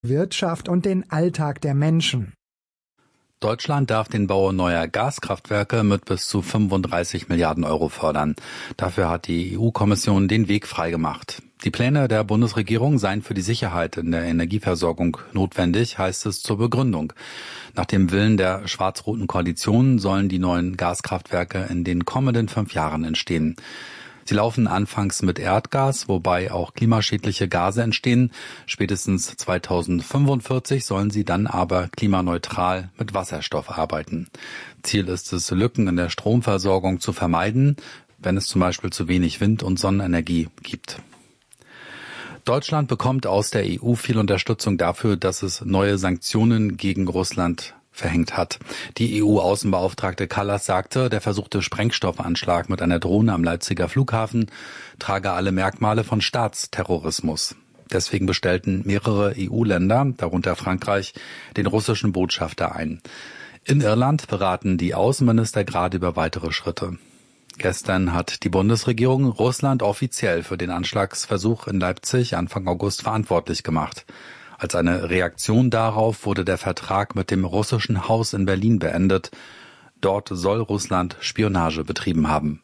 Wirtschaft und den Alltag der Menschen. Deutschland darf den Bau neuer Gaskraftwerke mit bis zu 35 Milliarden Euro fördern. Dafür hat die EU-Kommission den Weg freigemacht. Die Pläne der Bundesregierung seien für die Sicherheit in der Energieversorgung notwendig, heißt es zur Begründung. Nach dem Willen der schwarz-roten Koalition sollen die neuen Gaskraftwerke in den kommenden 5 Jahren entstehen. Sie laufen anfangs mit Erdgas, wobei auch klimaschädliche Gase entstehen. Spätestens 2045 sollen sie dann aber klimaneutral mit Wasserstoff arbeiten. Ziel ist es, Lücken in der Stromversorgung zu vermeiden, wenn es zum Beispiel zu wenig Wind- und Sonnenenergie gibt. Deutschland bekommt aus der EU viel Unterstützung dafür, dass es neue Sanktionen gegen Russland verhängt hat. Die EU-Außenbeauftragte Kallas sagte, der versuchte Sprengstoffanschlag mit einer Drohne am Leipziger Flughafen trage alle Merkmale von Staatsterrorismus. Deswegen bestellten mehrere EU-Länder, darunter Frankreich, den russischen Botschafter ein. In Irland beraten die Außenminister gerade über weitere Schritte. Gestern hat die Bundesregierung Russland offiziell für den Anschlagsversuch in Leipzig Anfang August verantwortlich gemacht. Als eine Reaktion darauf wurde der Vertrag mit dem russischen Haus in Berlin beendet. Dort soll Russland Spionage betrieben haben.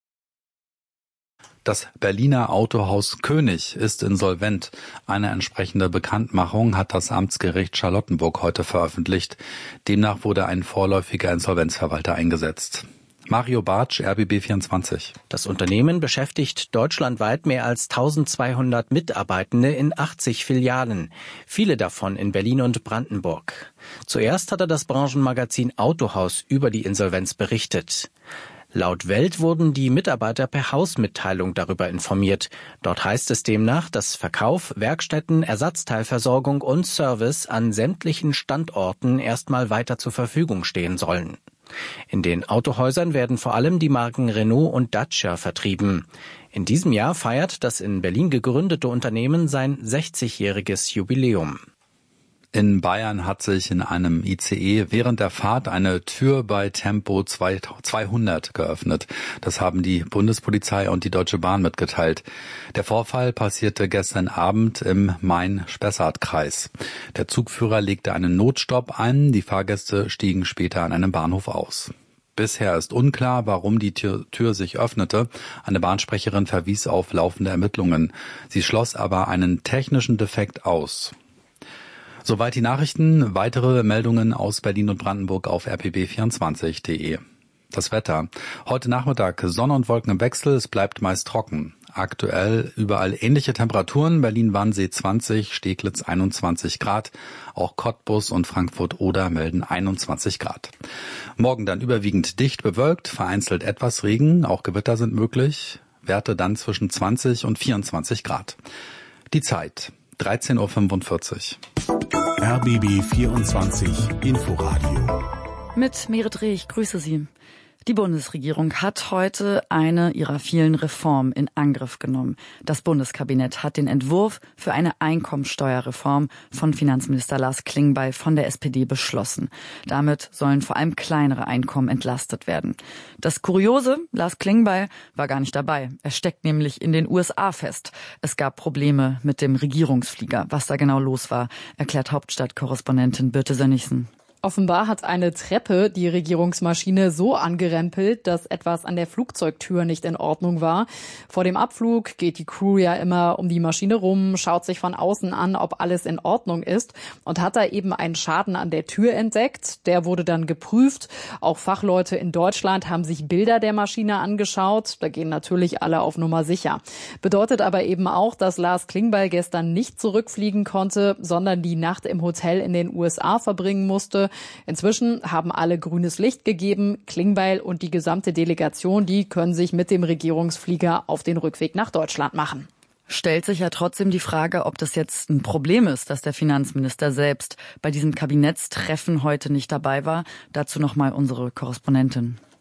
Das Berliner Autohaus König ist insolvent. Eine entsprechende Bekanntmachung hat das Amtsgericht Charlottenburg heute veröffentlicht. Demnach wurde ein vorläufiger Insolvenzverwalter eingesetzt. Mario Bartsch, RBB24. Das Unternehmen beschäftigt deutschlandweit mehr als 1200 Mitarbeitende in 80 Filialen, viele davon in Berlin und Brandenburg. Zuerst hatte das Branchenmagazin Autohaus über die Insolvenz berichtet. Laut Welt wurden die Mitarbeiter per Hausmitteilung darüber informiert. Dort heißt es demnach, dass Verkauf, Werkstätten, Ersatzteilversorgung und Service an sämtlichen Standorten erstmal weiter zur Verfügung stehen sollen. In den Autohäusern werden vor allem die Marken Renault und Dacia vertrieben. In diesem Jahr feiert das in Berlin gegründete Unternehmen sein 60-jähriges Jubiläum. In Bayern hat sich in einem ICE während der Fahrt eine Tür bei Tempo 200 geöffnet. Das haben die Bundespolizei und die Deutsche Bahn mitgeteilt. Der Vorfall passierte gestern Abend im Main-Spessart-Kreis. Der Zugführer legte einen Notstopp ein, die Fahrgäste stiegen später an einem Bahnhof aus. Bisher ist unklar, warum die Tür sich öffnete. Eine Bahnsprecherin verwies auf laufende Ermittlungen. Sie schloss aber einen technischen Defekt aus. Soweit die Nachrichten. Weitere Meldungen aus Berlin und Brandenburg auf rbb24.de. Das Wetter. Heute Nachmittag Sonne und Wolken im Wechsel. Es bleibt meist trocken. Aktuell überall ähnliche Temperaturen. Berlin-Wannsee 20, Steglitz 21 Grad. Auch Cottbus und Frankfurt-Oder melden 21 Grad. Morgen dann überwiegend dicht bewölkt, vereinzelt etwas Regen. Auch Gewitter sind möglich. Werte dann zwischen 20 und 24 Grad. Die Zeit 13:45 Uhr. RBB 24 Inforadio. Mit Merit Reh, ich grüße Sie. Die Bundesregierung hat heute eine ihrer vielen Reformen in Angriff genommen. Das Bundeskabinett hat den Entwurf für eine Einkommensteuerreform von Finanzminister Lars Klingbeil von der SPD beschlossen. Damit sollen vor allem kleinere Einkommen entlastet werden. Das Kuriose, Lars Klingbeil war gar nicht dabei. Er steckt nämlich in den USA fest. Es gab Probleme mit dem Regierungsflieger. Was da genau los war, erklärt Hauptstadtkorrespondentin Birte Sönnigsen. Offenbar hat eine Treppe die Regierungsmaschine so angerempelt, dass etwas an der Flugzeugtür nicht in Ordnung war. Vor dem Abflug geht die Crew ja immer um die Maschine rum, schaut sich von außen an, ob alles in Ordnung ist und hat da eben einen Schaden an der Tür entdeckt. Der wurde dann geprüft. Auch Fachleute in Deutschland haben sich Bilder der Maschine angeschaut. Da gehen natürlich alle auf Nummer sicher. Bedeutet aber eben auch, dass Lars Klingbeil gestern nicht zurückfliegen konnte, sondern die Nacht im Hotel in den USA verbringen musste. Inzwischen haben alle grünes Licht gegeben. Klingbeil und die gesamte Delegation, die können sich mit dem Regierungsflieger auf den Rückweg nach Deutschland machen. Stellt sich ja trotzdem die Frage, ob das jetzt ein Problem ist, dass der Finanzminister selbst bei diesem Kabinettstreffen heute nicht dabei war. Dazu nochmal unsere Korrespondentin.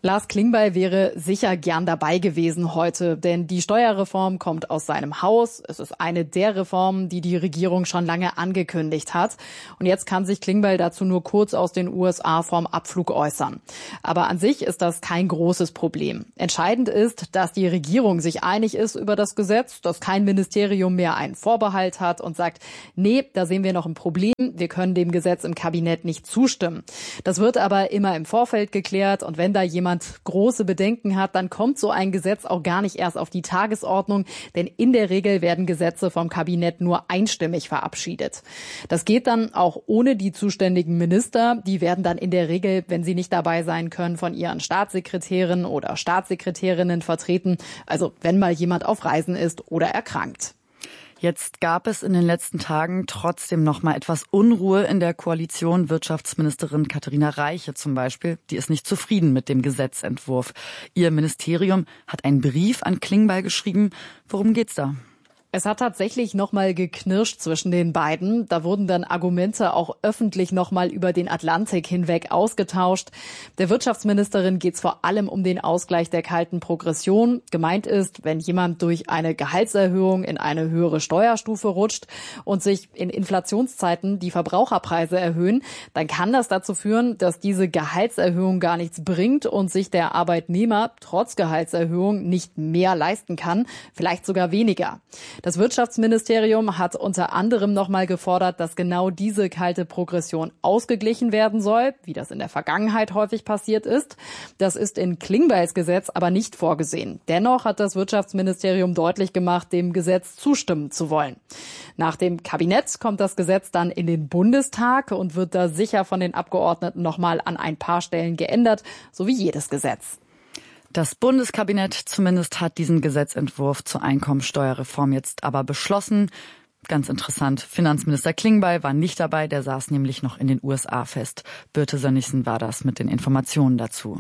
Lars Klingbeil wäre sicher gern dabei gewesen heute, denn die Steuerreform kommt aus seinem Haus. Es ist eine der Reformen, die die Regierung schon lange angekündigt hat. Und jetzt kann sich Klingbeil dazu nur kurz aus den USA vorm Abflug äußern. Aber an sich ist das kein großes Problem. Entscheidend ist, dass die Regierung sich einig ist über das Gesetz, dass kein Ministerium mehr einen Vorbehalt hat und sagt, nee, da sehen wir noch ein Problem, wir können dem Gesetz im Kabinett nicht zustimmen. Das wird aber immer im Vorfeld geklärt und wenn da jemand große Bedenken hat, dann kommt so ein Gesetz auch gar nicht erst auf die Tagesordnung, denn in der Regel werden Gesetze vom Kabinett nur einstimmig verabschiedet. Das geht dann auch ohne die zuständigen Minister. Die werden dann in der Regel, wenn sie nicht dabei sein können, von ihren Staatssekretärinnen oder Staatssekretärinnen vertreten, also wenn mal jemand auf Reisen ist oder erkrankt. Jetzt gab es in den letzten Tagen trotzdem noch mal etwas Unruhe in der Koalition. Wirtschaftsministerin Katharina Reiche zum Beispiel, die ist nicht zufrieden mit dem Gesetzentwurf. Ihr Ministerium hat einen Brief an Klingbeil geschrieben. Worum geht's da? Es hat tatsächlich nochmal geknirscht zwischen den beiden. Da wurden dann Argumente auch öffentlich nochmal über den Atlantik hinweg ausgetauscht. Der Wirtschaftsministerin geht es vor allem um den Ausgleich der kalten Progression. Gemeint ist, wenn jemand durch eine Gehaltserhöhung in eine höhere Steuerstufe rutscht und sich in Inflationszeiten die Verbraucherpreise erhöhen, dann kann das dazu führen, dass diese Gehaltserhöhung gar nichts bringt und sich der Arbeitnehmer trotz Gehaltserhöhung nicht mehr leisten kann, vielleicht sogar weniger. Das Wirtschaftsministerium hat unter anderem nochmal gefordert, dass genau diese kalte Progression ausgeglichen werden soll, wie das in der Vergangenheit häufig passiert ist. Das ist in Klingbeils Gesetz aber nicht vorgesehen. Dennoch hat das Wirtschaftsministerium deutlich gemacht, dem Gesetz zustimmen zu wollen. Nach dem Kabinett kommt das Gesetz dann in den Bundestag und wird da sicher von den Abgeordneten nochmal an ein paar Stellen geändert, so wie jedes Gesetz. Das Bundeskabinett zumindest hat diesen Gesetzentwurf zur Einkommensteuerreform jetzt aber beschlossen. Ganz interessant, Finanzminister Klingbeil war nicht dabei, der saß nämlich noch in den USA fest. Birte Sönnigsen war das mit den Informationen dazu.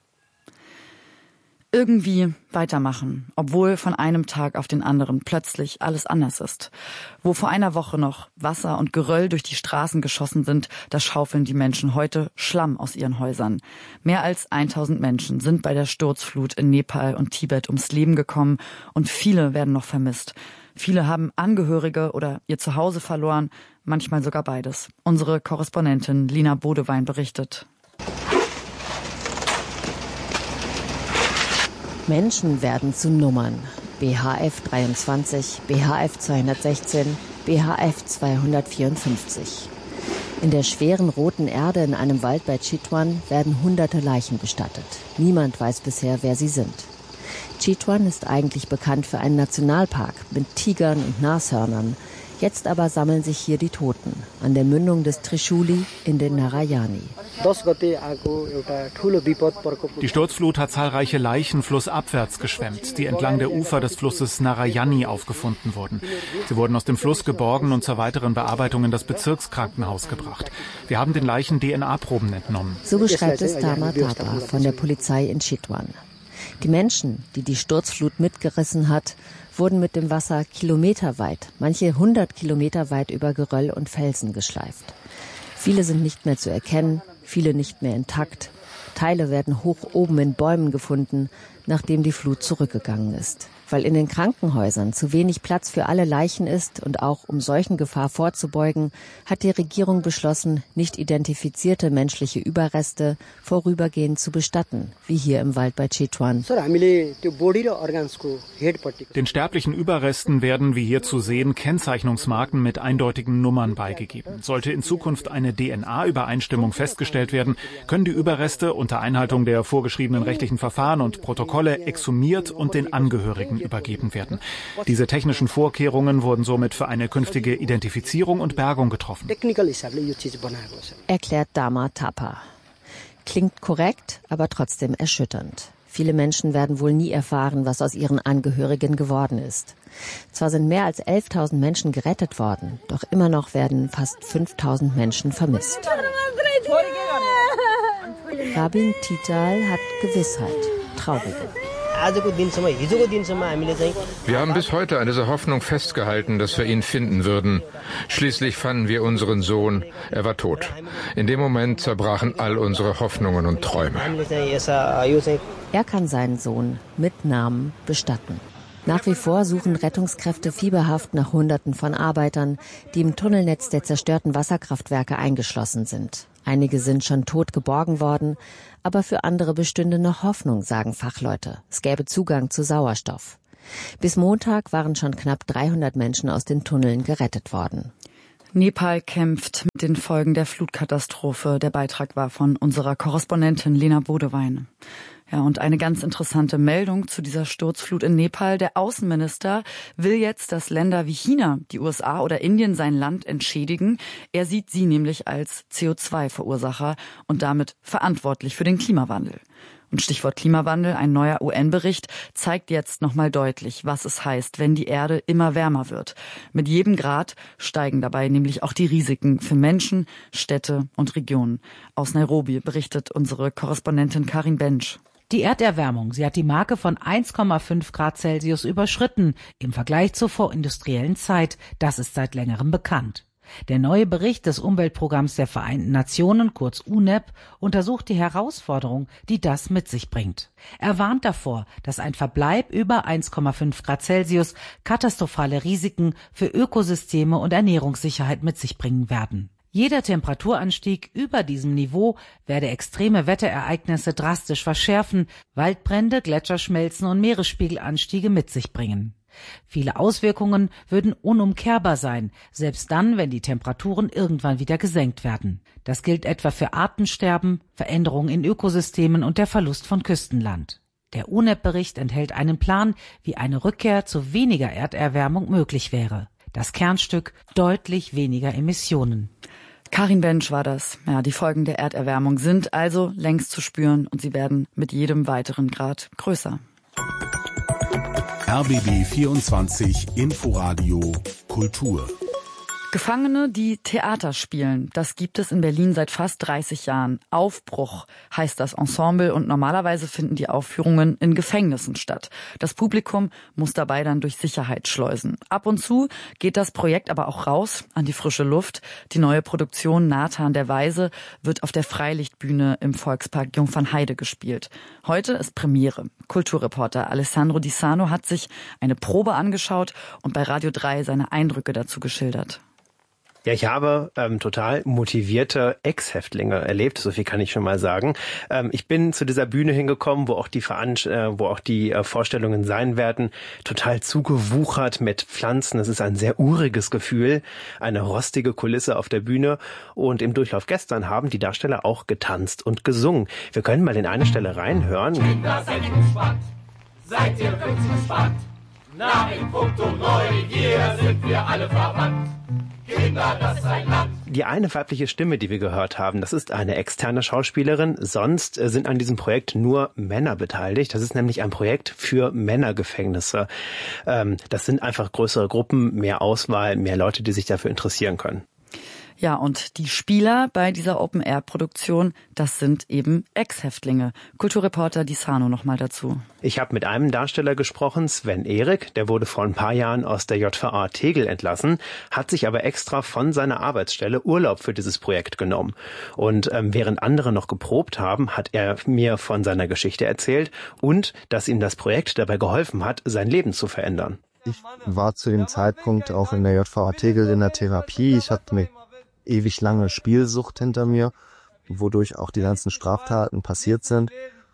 Irgendwie weitermachen, obwohl von einem Tag auf den anderen plötzlich alles anders ist. Wo vor einer Woche noch Wasser und Geröll durch die Straßen geschossen sind, da schaufeln die Menschen heute Schlamm aus ihren Häusern. Mehr als 1000 Menschen sind bei der Sturzflut in Nepal und Tibet ums Leben gekommen und viele werden noch vermisst. Viele haben Angehörige oder ihr Zuhause verloren, manchmal sogar beides. Unsere Korrespondentin Lina Bodewein berichtet. Menschen werden zu Nummern. BHF 23, BHF 216, BHF 254. In der schweren roten Erde in einem Wald bei Chitwan werden hunderte Leichen bestattet. Niemand weiß bisher, wer sie sind. Chitwan ist eigentlich bekannt für einen Nationalpark mit Tigern und Nashörnern. Jetzt aber sammeln sich hier die Toten an der Mündung des Trishuli in den Narayani. Die Sturzflut hat zahlreiche Leichen flussabwärts geschwemmt, die entlang der Ufer des Flusses Narayani aufgefunden wurden. Sie wurden aus dem Fluss geborgen und zur weiteren Bearbeitung in das Bezirkskrankenhaus gebracht. Wir haben den Leichen DNA-Proben entnommen. So beschreibt es Dama Tapa von der Polizei in Chitwan. Die Menschen, die die Sturzflut mitgerissen hat, wurden mit dem Wasser kilometerweit, manche 100 Kilometer weit über Geröll und Felsen geschleift. Viele sind nicht mehr zu erkennen, viele nicht mehr intakt. Teile werden hoch oben in Bäumen gefunden, nachdem die Flut zurückgegangen ist. Weil in den Krankenhäusern zu wenig Platz für alle Leichen ist und auch um Seuchengefahr vorzubeugen, hat die Regierung beschlossen, nicht identifizierte menschliche Überreste vorübergehend zu bestatten, wie hier im Wald bei Chitwan. Den sterblichen Überresten werden, wie hier zu sehen, Kennzeichnungsmarken mit eindeutigen Nummern beigegeben. Sollte in Zukunft eine DNA-Übereinstimmung festgestellt werden, können die Überreste unter Einhaltung der vorgeschriebenen rechtlichen Verfahren und Protokolle exhumiert und den Angehörigen übergeben werden. Diese technischen Vorkehrungen wurden somit für eine künftige Identifizierung und Bergung getroffen. Erklärt Dama Tapa. Klingt korrekt, aber trotzdem erschütternd. Viele Menschen werden wohl nie erfahren, was aus ihren Angehörigen geworden ist. Zwar sind mehr als 11.000 Menschen gerettet worden, doch immer noch werden fast 5.000 Menschen vermisst. Rabin Tital hat Gewissheit, traurige. Wir haben bis heute an dieser Hoffnung festgehalten, dass wir ihn finden würden. Schließlich fanden wir unseren Sohn. Er war tot. In dem Moment zerbrachen all unsere Hoffnungen und Träume. Er kann seinen Sohn mit Namen bestatten. Nach wie vor suchen Rettungskräfte fieberhaft nach Hunderten von Arbeitern, die im Tunnelnetz der zerstörten Wasserkraftwerke eingeschlossen sind. Einige sind schon tot geborgen worden, aber für andere bestünde noch Hoffnung, sagen Fachleute. Es gäbe Zugang zu Sauerstoff. Bis Montag waren schon knapp 300 Menschen aus den Tunneln gerettet worden. Nepal kämpft mit den Folgen der Flutkatastrophe. Der Beitrag war von unserer Korrespondentin Lena Bodewein. Ja, und eine ganz interessante Meldung zu dieser Sturzflut in Nepal. Der Außenminister will jetzt, dass Länder wie China, die USA oder Indien sein Land entschädigen. Er sieht sie nämlich als CO2-Verursacher und damit verantwortlich für den Klimawandel. Und Stichwort Klimawandel, ein neuer UN-Bericht zeigt jetzt nochmal deutlich, was es heißt, wenn die Erde immer wärmer wird. Mit jedem Grad steigen dabei nämlich auch die Risiken für Menschen, Städte und Regionen. Aus Nairobi berichtet unsere Korrespondentin Karin Bench. Die Erderwärmung, sie hat die Marke von 1,5 Grad Celsius überschritten im Vergleich zur vorindustriellen Zeit. Das ist seit längerem bekannt. Der neue Bericht des Umweltprogramms der Vereinten Nationen, kurz UNEP, untersucht die Herausforderung, die das mit sich bringt. Er warnt davor, dass ein Verbleib über 1,5 Grad Celsius katastrophale Risiken für Ökosysteme und Ernährungssicherheit mit sich bringen werden. Jeder Temperaturanstieg über diesem Niveau werde extreme Wetterereignisse drastisch verschärfen, Waldbrände, Gletscherschmelzen und Meeresspiegelanstiege mit sich bringen. Viele Auswirkungen würden unumkehrbar sein, selbst dann, wenn die Temperaturen irgendwann wieder gesenkt werden. Das gilt etwa für Artensterben, Veränderungen in Ökosystemen und der Verlust von Küstenland. Der UNEP-Bericht enthält einen Plan, wie eine Rückkehr zu weniger Erderwärmung möglich wäre. Das Kernstück: deutlich weniger Emissionen. Karin Bench war das. Ja, die Folgen der Erderwärmung sind also längst zu spüren und sie werden mit jedem weiteren Grad größer. RBB 24 Inforadio Kultur. Gefangene, die Theater spielen, das gibt es in Berlin seit fast 30 Jahren. Aufbruch heißt das Ensemble und normalerweise finden die Aufführungen in Gefängnissen statt. Das Publikum muss dabei dann durch Sicherheitsschleusen. Ab und zu geht das Projekt aber auch raus an die frische Luft. Die neue Produktion Nathan der Weise wird auf der Freilichtbühne im Volkspark Jungfernheide gespielt. Heute ist Premiere. Kulturreporter Alessandro Di Sano hat sich eine Probe angeschaut und bei Radio 3 seine Eindrücke dazu geschildert. Ja, ich habe total motivierte Ex-Häftlinge erlebt, so viel kann ich schon mal sagen. Ich bin zu dieser Bühne hingekommen, wo auch die Vorstellungen sein werden, total zugewuchert mit Pflanzen. Es ist ein sehr uriges Gefühl, eine rostige Kulisse auf der Bühne. Und im Durchlauf gestern haben die Darsteller auch getanzt und gesungen. Wir können mal in eine Stelle reinhören. Kinder, seid gespannt, seid ihr wirklich gespannt? Na, in puncto Neugier sind wir alle verwandt. Kinder, das ist ein Land. Die eine weibliche Stimme, die wir gehört haben, das ist eine externe Schauspielerin. Sonst sind an diesem Projekt nur Männer beteiligt. Das ist nämlich ein Projekt für Männergefängnisse. Das sind einfach größere Gruppen, mehr Auswahl, mehr Leute, die sich dafür interessieren können. Ja, und die Spieler bei dieser Open-Air-Produktion, das sind eben Ex-Häftlinge. Kulturreporter Di Sano nochmal dazu. Ich habe mit einem Darsteller gesprochen, Sven Erik, der wurde vor ein paar Jahren aus der JVA Tegel entlassen, hat sich aber extra von seiner Arbeitsstelle Urlaub für dieses Projekt genommen. Und während andere noch geprobt haben, hat er mir von seiner Geschichte erzählt und dass ihm das Projekt dabei geholfen hat, sein Leben zu verändern. Ich war zu dem Zeitpunkt auch in der JVA Tegel in der Therapie. Ich hatte eine ewig lange Spielsucht hinter mir, wodurch auch die ganzen Straftaten passiert sind.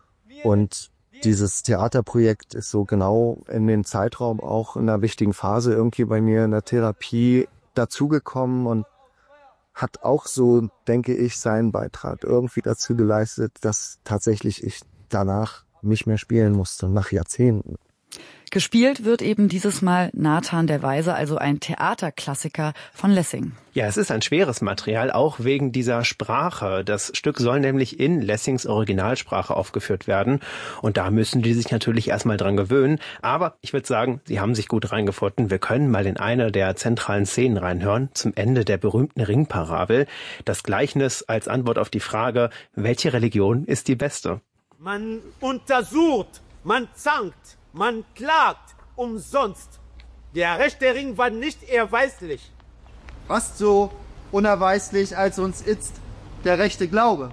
Und dieses Theaterprojekt ist so genau in den Zeitraum auch in einer wichtigen Phase irgendwie bei mir in der Therapie dazugekommen und hat auch so, denke ich, seinen Beitrag irgendwie dazu geleistet, dass tatsächlich ich danach nicht mehr spielen musste, nach Jahrzehnten. Gespielt wird eben dieses Mal Nathan der Weise, also ein Theaterklassiker von Lessing. Ja, es ist ein schweres Material, auch wegen dieser Sprache. Das Stück soll nämlich in Lessings Originalsprache aufgeführt werden. Und da müssen die sich natürlich erstmal dran gewöhnen. Aber ich würde sagen, sie haben sich gut reingefunden. Wir können mal in eine der zentralen Szenen reinhören, zum Ende der berühmten Ringparabel. Das Gleichnis als Antwort auf die Frage, welche Religion ist die beste? Man untersucht, Man zankt, man klagt, umsonst. Der rechte Ring war nicht erweislich. Fast so unerweislich, als uns itzt der rechte Glaube.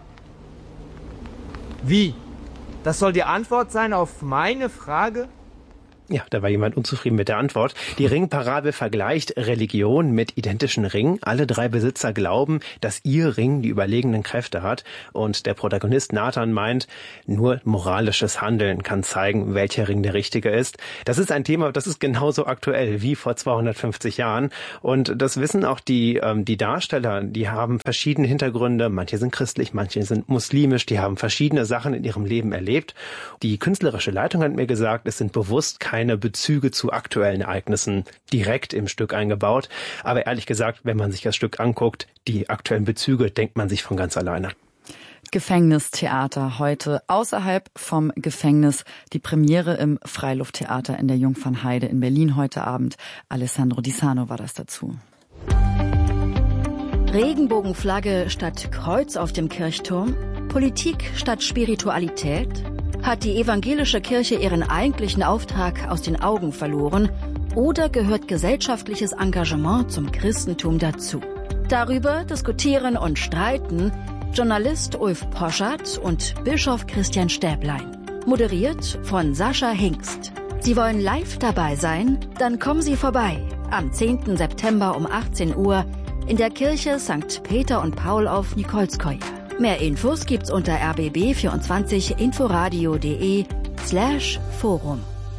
Wie? Das soll die Antwort sein auf meine Frage? Ja, da war jemand unzufrieden mit der Antwort. Die Ringparabel vergleicht Religion mit identischen Ringen. Alle 3 Besitzer glauben, dass ihr Ring die überlegenen Kräfte hat. Und der Protagonist Nathan meint, nur moralisches Handeln kann zeigen, welcher Ring der richtige ist. Das ist ein Thema, das ist genauso aktuell wie vor 250 Jahren. Und das wissen auch die Darsteller. Die haben verschiedene Hintergründe. Manche sind christlich, manche sind muslimisch. Die haben verschiedene Sachen in ihrem Leben erlebt. Die künstlerische Leitung hat mir gesagt, es sind bewusst keine Bezüge zu aktuellen Ereignissen direkt im Stück eingebaut. Aber ehrlich gesagt, wenn man sich das Stück anguckt, die aktuellen Bezüge denkt man sich von ganz alleine. Gefängnistheater heute außerhalb vom Gefängnis. Die Premiere im Freilufttheater in der Jungfernheide in Berlin heute Abend. Alessandro Di Sano war das dazu. Regenbogenflagge statt Kreuz auf dem Kirchturm? Politik statt Spiritualität? Hat die evangelische Kirche ihren eigentlichen Auftrag aus den Augen verloren oder gehört gesellschaftliches Engagement zum Christentum dazu? Darüber diskutieren und streiten Journalist Ulf Poschardt und Bischof Christian Stäblein. Moderiert von Sascha Hingst. Sie wollen live dabei sein? Dann kommen Sie vorbei. Am 10. September um 18 Uhr in der Kirche St. Peter und Paul auf Nikolskoje. Mehr Infos gibt's unter rbb24inforadio.de/Forum.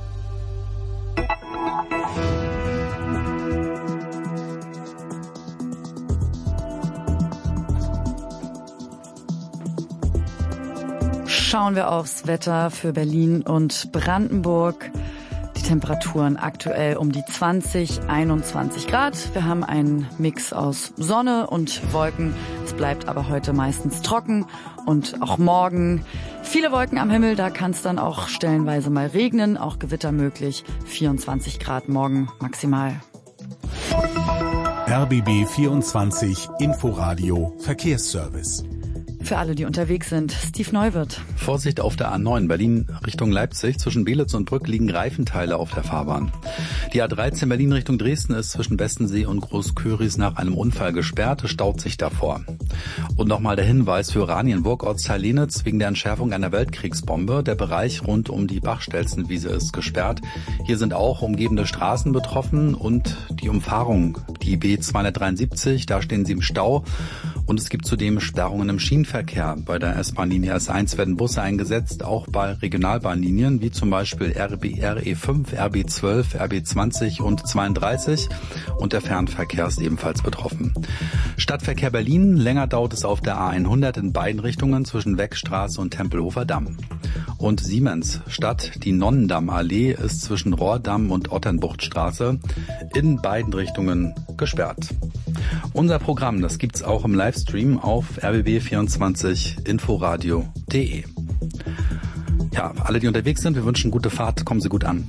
Schauen wir aufs Wetter für Berlin und Brandenburg. Die Temperaturen aktuell um die 20, 21 Grad. Wir haben einen Mix aus Sonne und Wolken. Es bleibt aber heute meistens trocken und auch morgen viele Wolken am Himmel. Da kann es dann auch stellenweise mal regnen, auch Gewitter möglich. 24 Grad morgen maximal. RBB 24 Inforadio Verkehrsservice. Für alle, die unterwegs sind, Steve Neuwirth. Vorsicht auf der A9 Berlin Richtung Leipzig. Zwischen Belitz und Brück liegen Reifenteile auf der Fahrbahn. Die A13 Berlin Richtung Dresden ist zwischen Bestensee und Großköris nach einem Unfall gesperrt. Es staut sich davor. Und nochmal der Hinweis für Oranienburg, Ortsteil Lenitz, wegen der Entschärfung einer Weltkriegsbombe. Der Bereich rund um die Bachstelzenwiese ist gesperrt. Hier sind auch umgebende Straßen betroffen und die Umfahrung, die B273, da stehen sie im Stau. Und es gibt zudem Sperrungen im Schienenverkehr. Bei der S-Bahn-Linie S1 werden Busse eingesetzt, auch bei Regionalbahnlinien wie zum Beispiel RE5, RB12, RB20 und 32. Und der Fernverkehr ist ebenfalls betroffen. Stadtverkehr Berlin, länger dauert es auf der A100 in beiden Richtungen zwischen Weckstraße und Tempelhofer Damm. Und Siemens Stadt, die Nonnendammallee ist zwischen Rohrdamm und Otternbuchtstraße in beiden Richtungen gesperrt. Unser Programm, das gibt's auch im Livestream auf rbb24inforadio.de. Ja, alle, die unterwegs sind, wir wünschen gute Fahrt, kommen Sie gut an.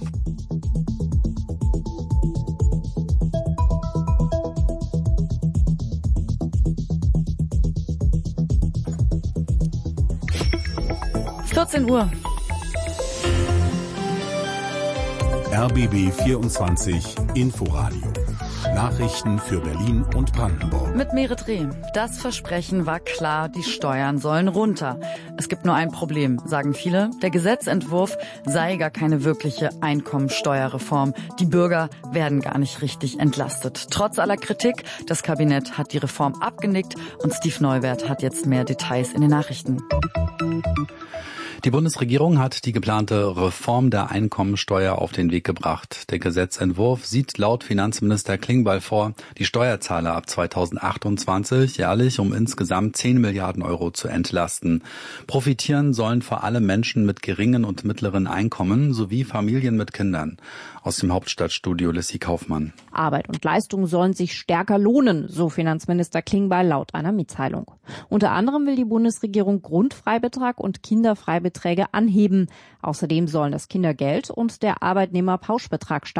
Uhr. RBB 24 Inforadio. Nachrichten für Berlin und Brandenburg. Mit Merit Reh. Das Versprechen war klar, die Steuern sollen runter. Es gibt nur ein Problem, sagen viele. Der Gesetzentwurf sei gar keine wirkliche Einkommensteuerreform. Die Bürger werden gar nicht richtig entlastet. Trotz aller Kritik, das Kabinett hat die Reform abgenickt und Steve Neuwirth hat jetzt mehr Details in den Nachrichten. Die Bundesregierung hat die geplante Reform der Einkommensteuer auf den Weg gebracht. Der Gesetzentwurf sieht laut Finanzminister Klingbeil vor, die Steuerzahler ab 2028 jährlich um insgesamt 10 Milliarden Euro zu entlasten. Profitieren sollen vor allem Menschen mit geringen und mittleren Einkommen sowie Familien mit Kindern. Aus dem Hauptstadtstudio Lissy Kaufmann. Arbeit und Leistung sollen sich stärker lohnen, so Finanzminister Klingbeil laut einer Mitteilung. Unter anderem will die Bundesregierung Grundfreibetrag und Kinderfreibeträge anheben. Außerdem sollen das Kindergeld und der Arbeitnehmerpauschbetrag steigen.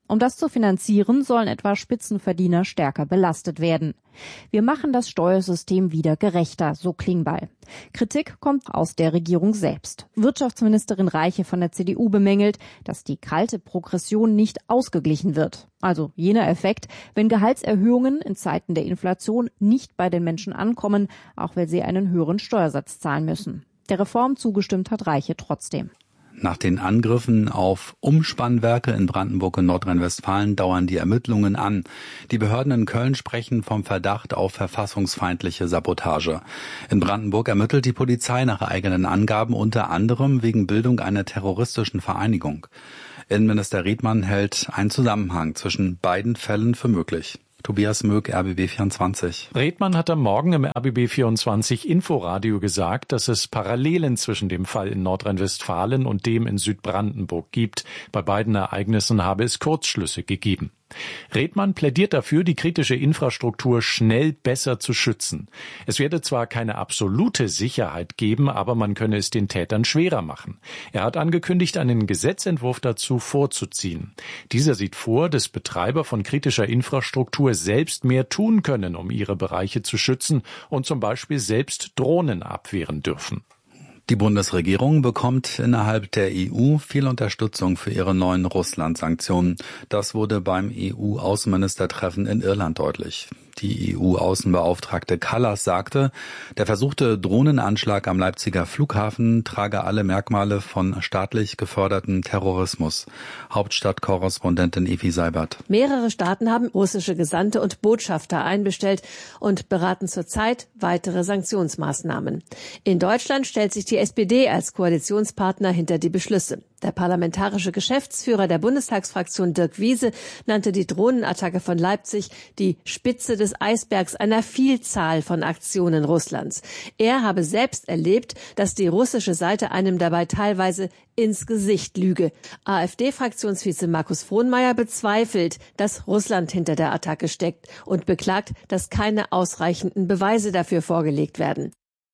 Um das zu finanzieren, sollen etwa Spitzenverdiener stärker belastet werden. Wir machen das Steuersystem wieder gerechter, so Klingbeil. Kritik kommt aus der Regierung selbst. Wirtschaftsministerin Reiche von der CDU bemängelt, dass die kalte Progression nicht ausgeglichen wird. Also jener Effekt, wenn Gehaltserhöhungen in Zeiten der Inflation nicht bei den Menschen ankommen, auch weil sie einen höheren Steuersatz zahlen müssen. Der Reform zugestimmt hat Reiche trotzdem. Nach den Angriffen auf Umspannwerke in Brandenburg und Nordrhein-Westfalen dauern die Ermittlungen an. Die Behörden in Köln sprechen vom Verdacht auf verfassungsfeindliche Sabotage. In Brandenburg ermittelt die Polizei nach eigenen Angaben unter anderem wegen Bildung einer terroristischen Vereinigung. Innenminister Riedmann hält einen Zusammenhang zwischen beiden Fällen für möglich. Tobias Möck, RBB 24. Riedmann hat am Morgen im RBB 24 Inforadio gesagt, dass es Parallelen zwischen dem Fall in Nordrhein-Westfalen und dem in Südbrandenburg gibt. Bei beiden Ereignissen habe es Kurzschlüsse gegeben. Riedmann plädiert dafür, die kritische Infrastruktur schnell besser zu schützen. Es werde zwar keine absolute Sicherheit geben, aber man könne es den Tätern schwerer machen. Er hat angekündigt, einen Gesetzentwurf dazu vorzuziehen. Dieser sieht vor, dass Betreiber von kritischer Infrastruktur selbst mehr tun können, um ihre Bereiche zu schützen und zum Beispiel selbst Drohnen abwehren dürfen. Die Bundesregierung bekommt innerhalb der EU viel Unterstützung für ihre neuen Russland-Sanktionen. Das wurde beim EU-Außenministertreffen in Irland deutlich. Die EU-Außenbeauftragte Kallas sagte, der versuchte Drohnenanschlag am Leipziger Flughafen trage alle Merkmale von staatlich gefördertem Terrorismus. Hauptstadtkorrespondentin Evi Seibert. Mehrere Staaten haben russische Gesandte und Botschafter einbestellt und beraten zurzeit weitere Sanktionsmaßnahmen. In Deutschland stellt sich die SPD als Koalitionspartner hinter die Beschlüsse. Der parlamentarische Geschäftsführer der Bundestagsfraktion Dirk Wiese nannte die Drohnenattacke von Leipzig die Spitze des Eisbergs einer Vielzahl von Aktionen Russlands. Er habe selbst erlebt, dass die russische Seite einem dabei teilweise ins Gesicht lüge. AfD-Fraktionsvize Markus Frohnmayer bezweifelt, dass Russland hinter der Attacke steckt und beklagt, dass keine ausreichenden Beweise dafür vorgelegt werden.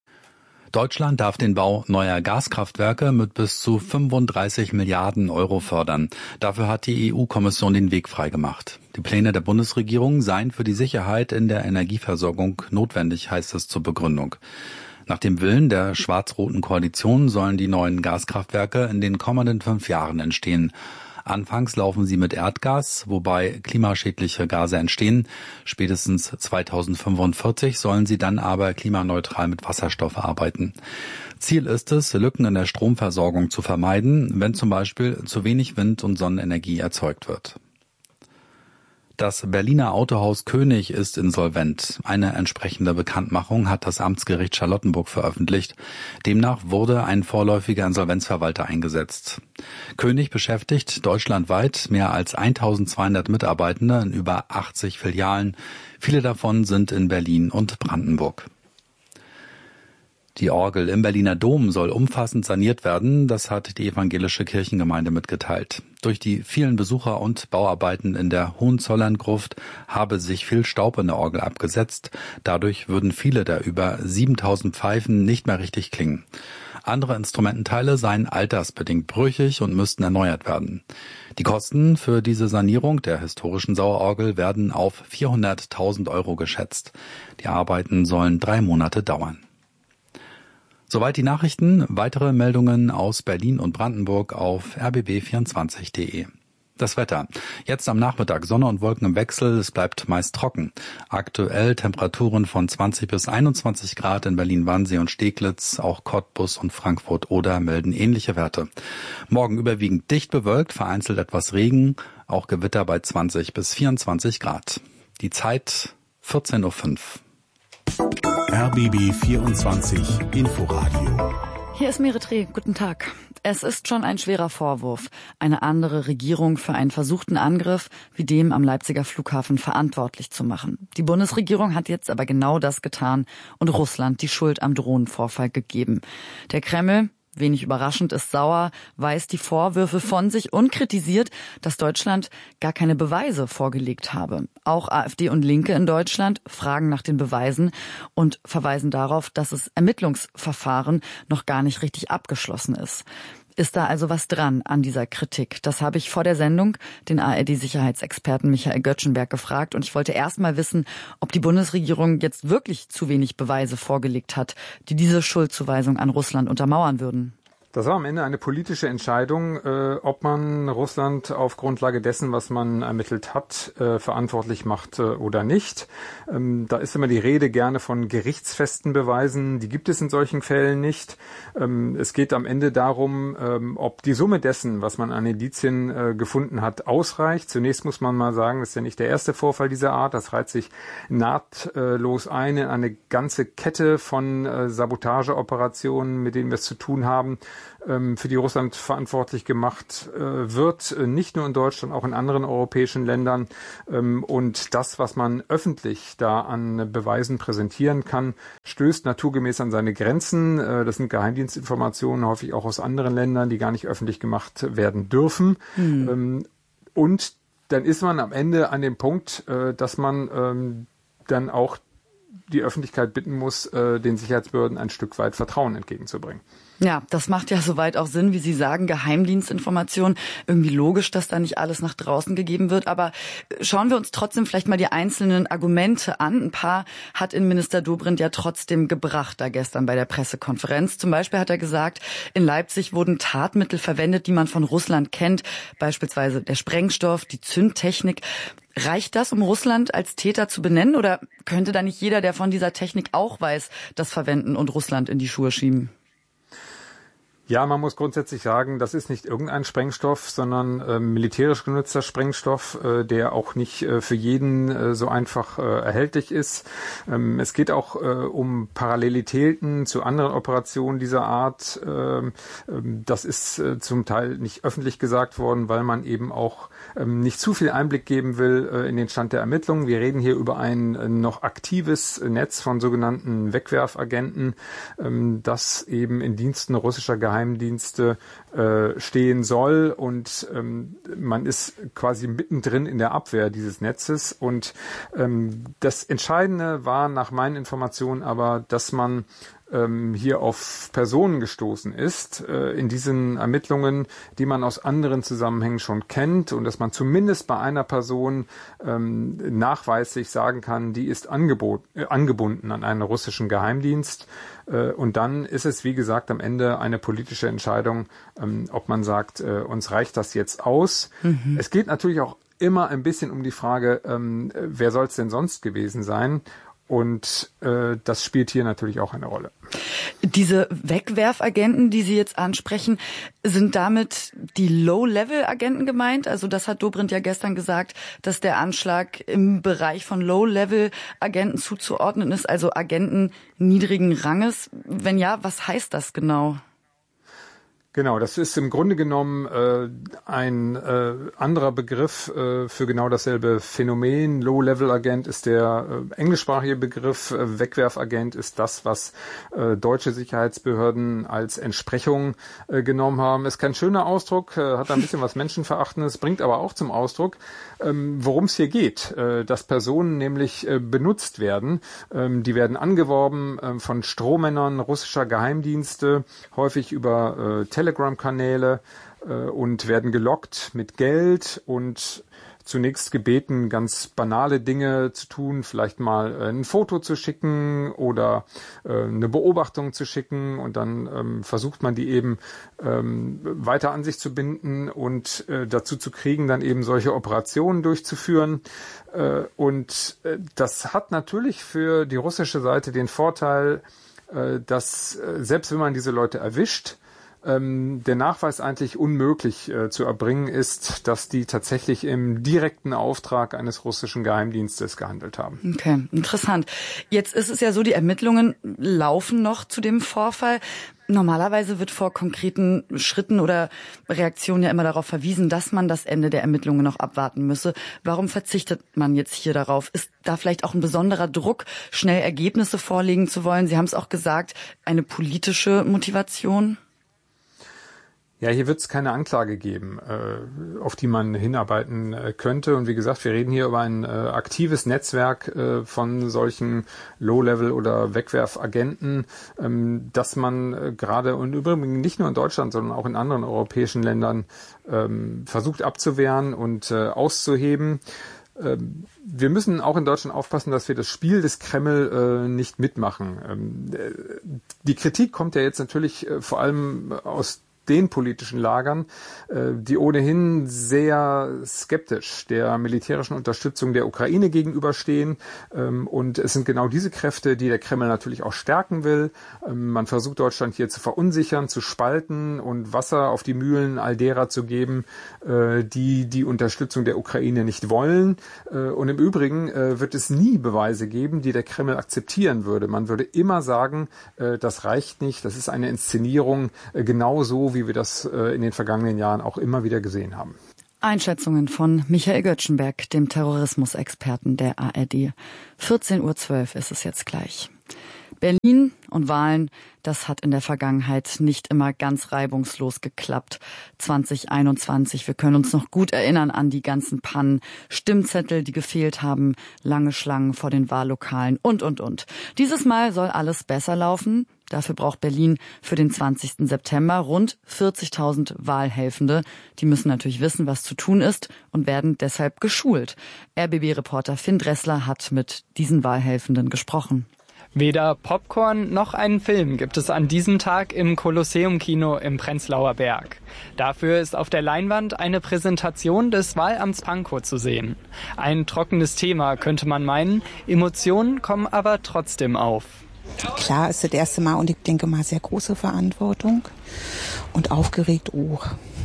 Deutschland darf den Bau neuer Gaskraftwerke mit bis zu 35 Milliarden Euro fördern. Dafür hat die EU-Kommission den Weg freigemacht. Die Pläne der Bundesregierung seien für die Sicherheit in der Energieversorgung notwendig, heißt es zur Begründung. Nach dem Willen der schwarz-roten Koalition sollen die neuen Gaskraftwerke in den kommenden 5 Jahren entstehen. Anfangs laufen sie mit Erdgas, wobei klimaschädliche Gase entstehen. Spätestens 2045 sollen sie dann aber klimaneutral mit Wasserstoff arbeiten. Ziel ist es, Lücken in der Stromversorgung zu vermeiden, wenn zum Beispiel zu wenig Wind- und Sonnenenergie erzeugt wird. Das Berliner Autohaus König ist insolvent. Eine entsprechende Bekanntmachung hat das Amtsgericht Charlottenburg veröffentlicht. Demnach wurde ein vorläufiger Insolvenzverwalter eingesetzt. König beschäftigt deutschlandweit mehr als 1200 Mitarbeitende in über 80 Filialen. Viele davon sind in Berlin und Brandenburg. Die Orgel im Berliner Dom soll umfassend saniert werden, das hat die evangelische Kirchengemeinde mitgeteilt. Durch die vielen Besucher und Bauarbeiten in der Hohenzollern-Gruft habe sich viel Staub in der Orgel abgesetzt. Dadurch würden viele der über 7000 Pfeifen nicht mehr richtig klingen. Andere Instrumententeile seien altersbedingt brüchig und müssten erneuert werden. Die Kosten für diese Sanierung der historischen Sauerorgel werden auf 400.000 Euro geschätzt. Die Arbeiten sollen 3 Monate dauern. Soweit die Nachrichten. Weitere Meldungen aus Berlin und Brandenburg auf rbb24.de. Das Wetter. Jetzt am Nachmittag Sonne und Wolken im Wechsel. Es bleibt meist trocken. Aktuell Temperaturen von 20 bis 21 Grad in Berlin-Wannsee und Steglitz. Auch Cottbus und Frankfurt-Oder melden ähnliche Werte. Morgen überwiegend dicht bewölkt, vereinzelt etwas Regen. Auch Gewitter bei 20 bis 24 Grad. Die Zeit 14:05 Uhr. RBB 24 Inforadio. Hier ist Meritré. Guten Tag. Es ist schon ein schwerer Vorwurf, eine andere Regierung für einen versuchten Angriff wie dem am Leipziger Flughafen verantwortlich zu machen. Die Bundesregierung hat jetzt aber genau das getan und Russland die Schuld am Drohnenvorfall gegeben. Der Kreml, wenig überraschend, ist sauer, weist die Vorwürfe von sich und kritisiert, dass Deutschland gar keine Beweise vorgelegt habe. Auch AfD und Linke in Deutschland fragen nach den Beweisen und verweisen darauf, dass das Ermittlungsverfahren noch gar nicht richtig abgeschlossen ist. Ist da also was dran an dieser Kritik? Das habe ich vor der Sendung den ARD-Sicherheitsexperten Michael Göttschenberg gefragt und ich wollte erst mal wissen, ob die Bundesregierung jetzt wirklich zu wenig Beweise vorgelegt hat, die diese Schuldzuweisung an Russland untermauern würden. Das war am Ende eine politische Entscheidung, ob man Russland auf Grundlage dessen, was man ermittelt hat, verantwortlich macht oder nicht. Da ist immer die Rede gerne von gerichtsfesten Beweisen. Die gibt es in solchen Fällen nicht. Es geht am Ende darum, ob die Summe dessen, was man an Indizien gefunden hat, ausreicht. Zunächst muss man mal sagen, das ist ja nicht der erste Vorfall dieser Art. Das reiht sich nahtlos ein in eine ganze Kette von Sabotageoperationen, mit denen wir es zu tun haben, für die Russland verantwortlich gemacht wird, nicht nur in Deutschland, auch in anderen europäischen Ländern. Und das, was man öffentlich da an Beweisen präsentieren kann, stößt naturgemäß an seine Grenzen. Das sind Geheimdienstinformationen, häufig auch aus anderen Ländern, die gar nicht öffentlich gemacht werden dürfen. Und dann ist man am Ende an dem Punkt, dass man dann auch die Öffentlichkeit bitten muss, den Sicherheitsbehörden ein Stück weit Vertrauen entgegenzubringen. Ja, das macht ja soweit auch Sinn, wie Sie sagen, Geheimdienstinformation. Irgendwie logisch, dass da nicht alles nach draußen gegeben wird. Aber schauen wir uns trotzdem vielleicht mal die einzelnen Argumente an. Ein paar hat Innenminister Dobrindt ja trotzdem gebracht da gestern bei der Pressekonferenz. Zum Beispiel hat er gesagt, in Leipzig wurden Tatmittel verwendet, die man von Russland kennt. Beispielsweise der Sprengstoff, die Zündtechnik. Reicht das, um Russland als Täter zu benennen? Oder könnte da nicht jeder, der von dieser Technik auch weiß, das verwenden und Russland in die Schuhe schieben? Ja, man muss grundsätzlich sagen, das ist nicht irgendein Sprengstoff, sondern militärisch genutzter Sprengstoff, der auch nicht für jeden so einfach erhältlich ist. Es geht auch um Parallelitäten zu anderen Operationen dieser Art. Das ist zum Teil nicht öffentlich gesagt worden, weil man eben auch nicht zu viel Einblick geben will in den Stand der Ermittlungen. Wir reden hier über ein noch aktives Netz von sogenannten Wegwerfagenten, das eben in Diensten russischer Geheimdienste stehen soll und man ist quasi mittendrin in der Abwehr dieses Netzes und das Entscheidende war nach meinen Informationen aber, dass man hier auf Personen gestoßen ist in diesen Ermittlungen, die man aus anderen Zusammenhängen schon kennt und dass man zumindest bei einer Person nachweislich sagen kann, die ist angebunden an einen russischen Geheimdienst. Und dann ist es, wie gesagt, am Ende eine politische Entscheidung, ob man sagt, uns reicht das jetzt aus. Es geht natürlich auch immer ein bisschen um die Frage, wer soll es denn sonst gewesen sein? Und das spielt hier natürlich auch eine Rolle. Diese Wegwerfagenten, die Sie jetzt ansprechen, sind damit die Low-Level-Agenten gemeint? Also das hat Dobrindt ja gestern gesagt, dass der Anschlag im Bereich von Low-Level-Agenten zuzuordnen ist, also Agenten niedrigen Ranges. Wenn ja, was heißt das genau? Genau, das ist im Grunde genommen ein anderer Begriff für genau dasselbe Phänomen. Low-Level-Agent ist der englischsprachige Begriff. Wegwerfagent ist das, was deutsche Sicherheitsbehörden als Entsprechung genommen haben. Ist kein schöner Ausdruck, hat ein bisschen was Menschenverachtendes, bringt aber auch zum Ausdruck, worum es hier geht. Dass Personen nämlich benutzt werden. Die werden angeworben von Strohmännern russischer Geheimdienste, häufig über Telegram-Kanäle und werden gelockt mit Geld und zunächst gebeten, ganz banale Dinge zu tun, vielleicht mal ein Foto zu schicken oder eine Beobachtung zu schicken und dann versucht man die eben weiter an sich zu binden und dazu zu kriegen, dann eben solche Operationen durchzuführen. Und das hat natürlich für die russische Seite den Vorteil, dass selbst wenn man diese Leute erwischt, der Nachweis eigentlich unmöglich zu erbringen ist, dass die tatsächlich im direkten Auftrag eines russischen Geheimdienstes gehandelt haben. Okay, interessant. Jetzt ist es ja so, die Ermittlungen laufen noch zu dem Vorfall. Normalerweise wird vor konkreten Schritten oder Reaktionen ja immer darauf verwiesen, dass man das Ende der Ermittlungen noch abwarten müsse. Warum verzichtet man jetzt hier darauf? Ist da vielleicht auch ein besonderer Druck, schnell Ergebnisse vorlegen zu wollen? Sie haben es auch gesagt, eine politische Motivation? Ja, hier wird es keine Anklage geben, auf die man hinarbeiten könnte. Und wie gesagt, wir reden hier über ein aktives Netzwerk von solchen Low-Level- oder Wegwerfagenten, dass man gerade und übrigens nicht nur in Deutschland, sondern auch in anderen europäischen Ländern versucht abzuwehren und auszuheben. Wir müssen auch in Deutschland aufpassen, dass wir das Spiel des Kreml nicht mitmachen. Die Kritik kommt ja jetzt natürlich vor allem aus den politischen Lagern, die ohnehin sehr skeptisch der militärischen Unterstützung der Ukraine gegenüberstehen. Und es sind genau diese Kräfte, die der Kreml natürlich auch stärken will. Man versucht Deutschland hier zu verunsichern, zu spalten und Wasser auf die Mühlen all derer zu geben, die die Unterstützung der Ukraine nicht wollen. Und im Übrigen wird es nie Beweise geben, die der Kreml akzeptieren würde. Man würde immer sagen, das reicht nicht, das ist eine Inszenierung, genauso wie wir das in den vergangenen Jahren auch immer wieder gesehen haben. Einschätzungen von Michael Göttschenberg, dem Terrorismusexperten der ARD. 14:12 Uhr ist es jetzt gleich. Berlin und Wahlen, das hat in der Vergangenheit nicht immer ganz reibungslos geklappt. 2021, wir können uns noch gut erinnern an die ganzen Pannen, Stimmzettel, die gefehlt haben, lange Schlangen vor den Wahllokalen und. Dieses Mal soll alles besser laufen. Dafür braucht Berlin für den 20. September rund 40.000 Wahlhelfende. Die müssen natürlich wissen, was zu tun ist und werden deshalb geschult. RBB-Reporter Finn Dressler hat mit diesen Wahlhelfenden gesprochen. Weder Popcorn noch einen Film gibt es an diesem Tag im Kolosseum-Kino im Prenzlauer Berg. Dafür ist auf der Leinwand eine Präsentation des Wahlamts Pankow zu sehen. Ein trockenes Thema, könnte man meinen, Emotionen kommen aber trotzdem auf. Klar ist das erste Mal und ich denke mal sehr große Verantwortung und aufgeregt auch.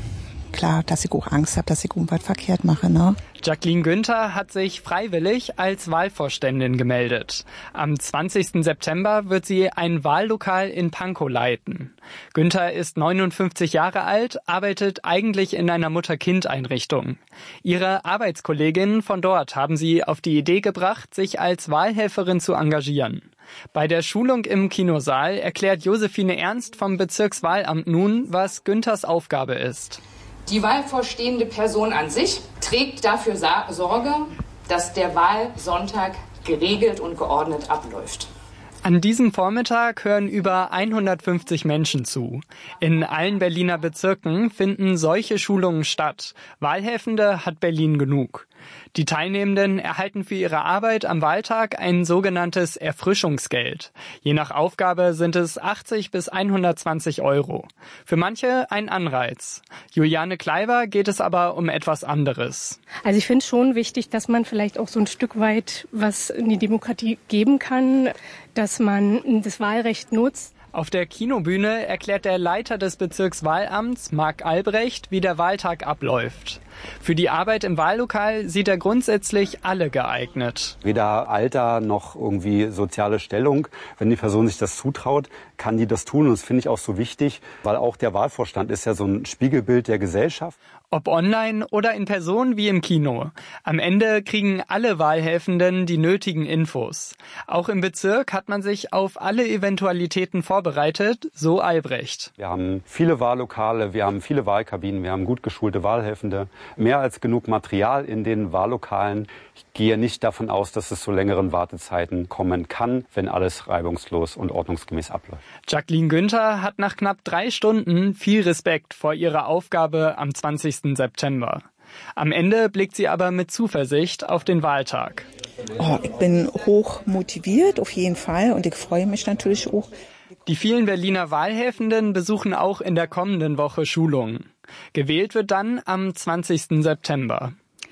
Klar, dass ich auch Angst habe, dass ich irgendwas verkehrt mache, ne? Jacqueline Günther hat sich freiwillig als Wahlvorständin gemeldet. Am 20. September wird sie ein Wahllokal in Pankow leiten. Günther ist 59 Jahre alt, arbeitet eigentlich in einer Mutter-Kind-Einrichtung. Ihre Arbeitskolleginnen von dort haben sie auf die Idee gebracht, sich als Wahlhelferin zu engagieren. Bei der Schulung im Kinosaal erklärt Josephine Ernst vom Bezirkswahlamt nun, was Günthers Aufgabe ist. Die wahlvorstehende Person an sich trägt dafür Sorge, dass der Wahlsonntag geregelt und geordnet abläuft. An diesem Vormittag hören über 150 Menschen zu. In allen Berliner Bezirken finden solche Schulungen statt. Wahlhelfende hat Berlin genug. Die Teilnehmenden erhalten für ihre Arbeit am Wahltag ein sogenanntes Erfrischungsgeld. Je nach Aufgabe sind es 80 bis 120 €. Für manche ein Anreiz. Juliane Kleiber geht es aber um etwas anderes. Also ich finde es schon wichtig, dass man vielleicht auch so ein Stück weit was in die Demokratie geben kann, dass man das Wahlrecht nutzt. Auf der Kinobühne erklärt der Leiter des Bezirkswahlamts, Marc Albrecht, wie der Wahltag abläuft. Für die Arbeit im Wahllokal sieht er grundsätzlich alle geeignet. Weder Alter noch irgendwie soziale Stellung. Wenn die Person sich das zutraut, kann die das tun. Und das finde ich auch so wichtig, weil auch der Wahlvorstand ist ja so ein Spiegelbild der Gesellschaft. Ob online oder in Person wie im Kino. Am Ende kriegen alle Wahlhelfenden die nötigen Infos. Auch im Bezirk hat man sich auf alle Eventualitäten vorbereitet, so Albrecht. Wir haben viele Wahllokale, wir haben viele Wahlkabinen, wir haben gut geschulte Wahlhelfende. Mehr als genug Material in den Wahllokalen. Ich gehe nicht davon aus, dass es zu längeren Wartezeiten kommen kann, wenn alles reibungslos und ordnungsgemäß abläuft. Jacqueline Günther hat nach knapp 3 Stunden viel Respekt vor ihrer Aufgabe am 20. September. Am Ende blickt sie aber mit Zuversicht auf den Wahltag. Ich bin hoch motiviert, auf jeden Fall, und ich freue mich natürlich auch. Die vielen Berliner Wahlhelfenden besuchen auch in der kommenden Woche Schulungen. Gewählt wird dann am 20. September.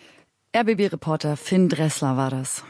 RBB-Reporter Finn Dressler war das.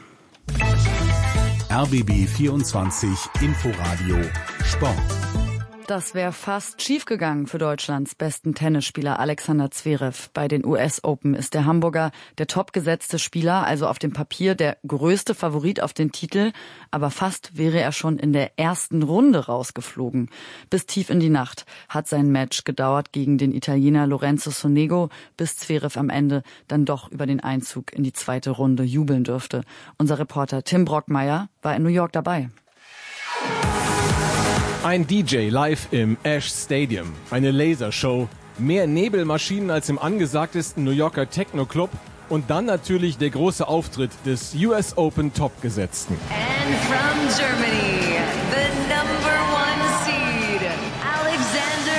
RBB 24 Inforadio Sport. Das wäre fast schiefgegangen für Deutschlands besten Tennisspieler Alexander Zverev. Bei den US Open ist der Hamburger der topgesetzte Spieler, also auf dem Papier der größte Favorit auf den Titel. Aber fast wäre er schon in der ersten Runde rausgeflogen. Bis tief in die Nacht hat sein Match gedauert gegen den Italiener Lorenzo Sonego, bis Zverev am Ende dann doch über den Einzug in die zweite Runde jubeln dürfte. Unser Reporter Tim Brockmeier war in New York dabei. Ein DJ live im Ash Stadium, eine Lasershow, mehr Nebelmaschinen als im angesagtesten New Yorker Techno-Club und dann natürlich der große Auftritt des US Open Topgesetzten. And from Germany, the number one seed, Alexander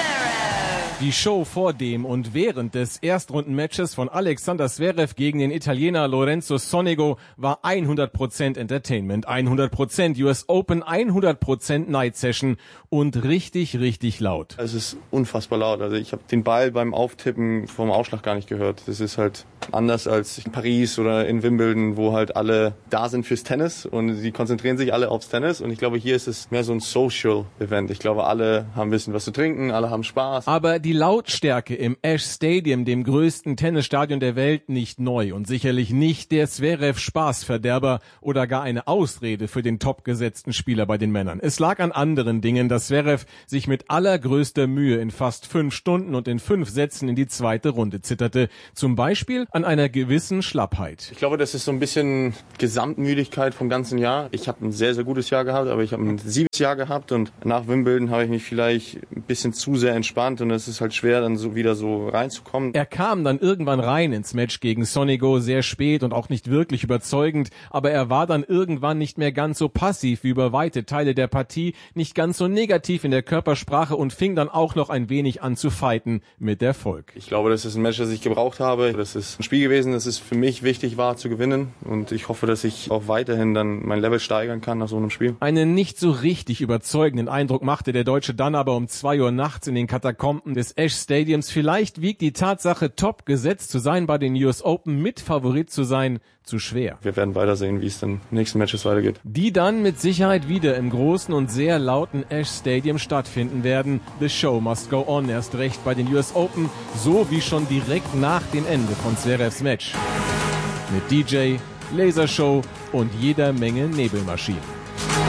Zverev. Die Show vor dem und während des Erstrundenmatches von Alexander Zverev gegen den Italiener Lorenzo Sonego war 100% Entertainment, 100% US Open, 100% Night Session und richtig, richtig laut. Es ist unfassbar laut. Also ich habe den Ball beim Auftippen vom Ausschlag gar nicht gehört. Das ist halt anders als in Paris oder in Wimbledon, wo halt alle da sind fürs Tennis und sie konzentrieren sich alle aufs Tennis. Und ich glaube, hier ist es mehr so ein Social-Event. Ich glaube, alle haben ein bisschen was zu trinken, alle haben Spaß. Aber die Lautstärke im Ash Stadium, dem größten Tennisstadion der Welt, nicht neu und sicherlich nicht der Zverev-Spaßverderber oder gar eine Ausrede für den topgesetzten Spieler bei den Männern. Es lag an anderen Dingen, dass Zverev sich mit allergrößter Mühe in fast 5 Stunden und in 5 Sätzen in die zweite Runde zitterte. Zum Beispiel an einer gewissen Schlappheit. Ich glaube, das ist so ein bisschen Gesamtmüdigkeit vom ganzen Jahr. Ich habe ein sehr, sehr gutes Jahr gehabt, aber ich habe ein 7. Jahr gehabt und nach Wimbledon habe ich mich vielleicht ein bisschen zu sehr entspannt und es ist halt schwer, dann so wieder so reinzukommen. Er kam dann irgendwann rein ins Match gegen Sonego, sehr spät und auch nicht wirklich überzeugend, aber er war dann irgendwann nicht mehr ganz so passiv wie über weite Teile der Partie, nicht ganz so negativ in der Körpersprache und fing dann auch noch ein wenig an zu fighten mit Erfolg. Ich glaube, das ist ein Match, das ich gebraucht habe. Das ist ein Spiel gewesen, das es für mich wichtig war zu gewinnen und ich hoffe, dass ich auch weiterhin dann mein Level steigern kann nach so einem Spiel. Einen nicht so richtig überzeugenden Eindruck machte der Deutsche dann aber um 2 Uhr nachts in den Katakomben des Ash Stadiums. Vielleicht wiegt die Tatsache, top gesetzt zu sein bei den US Open, Mitfavorit zu sein, zu schwer. Wir werden weitersehen, wie es dann in den nächsten Matches weitergeht. Die dann mit Sicherheit wieder im großen und sehr lauten Ash Stadium stattfinden werden. The show must go on, erst recht bei den US Open, so wie schon direkt nach dem Ende von Zverevs Match. Mit DJ, Lasershow und jeder Menge Nebelmaschinen.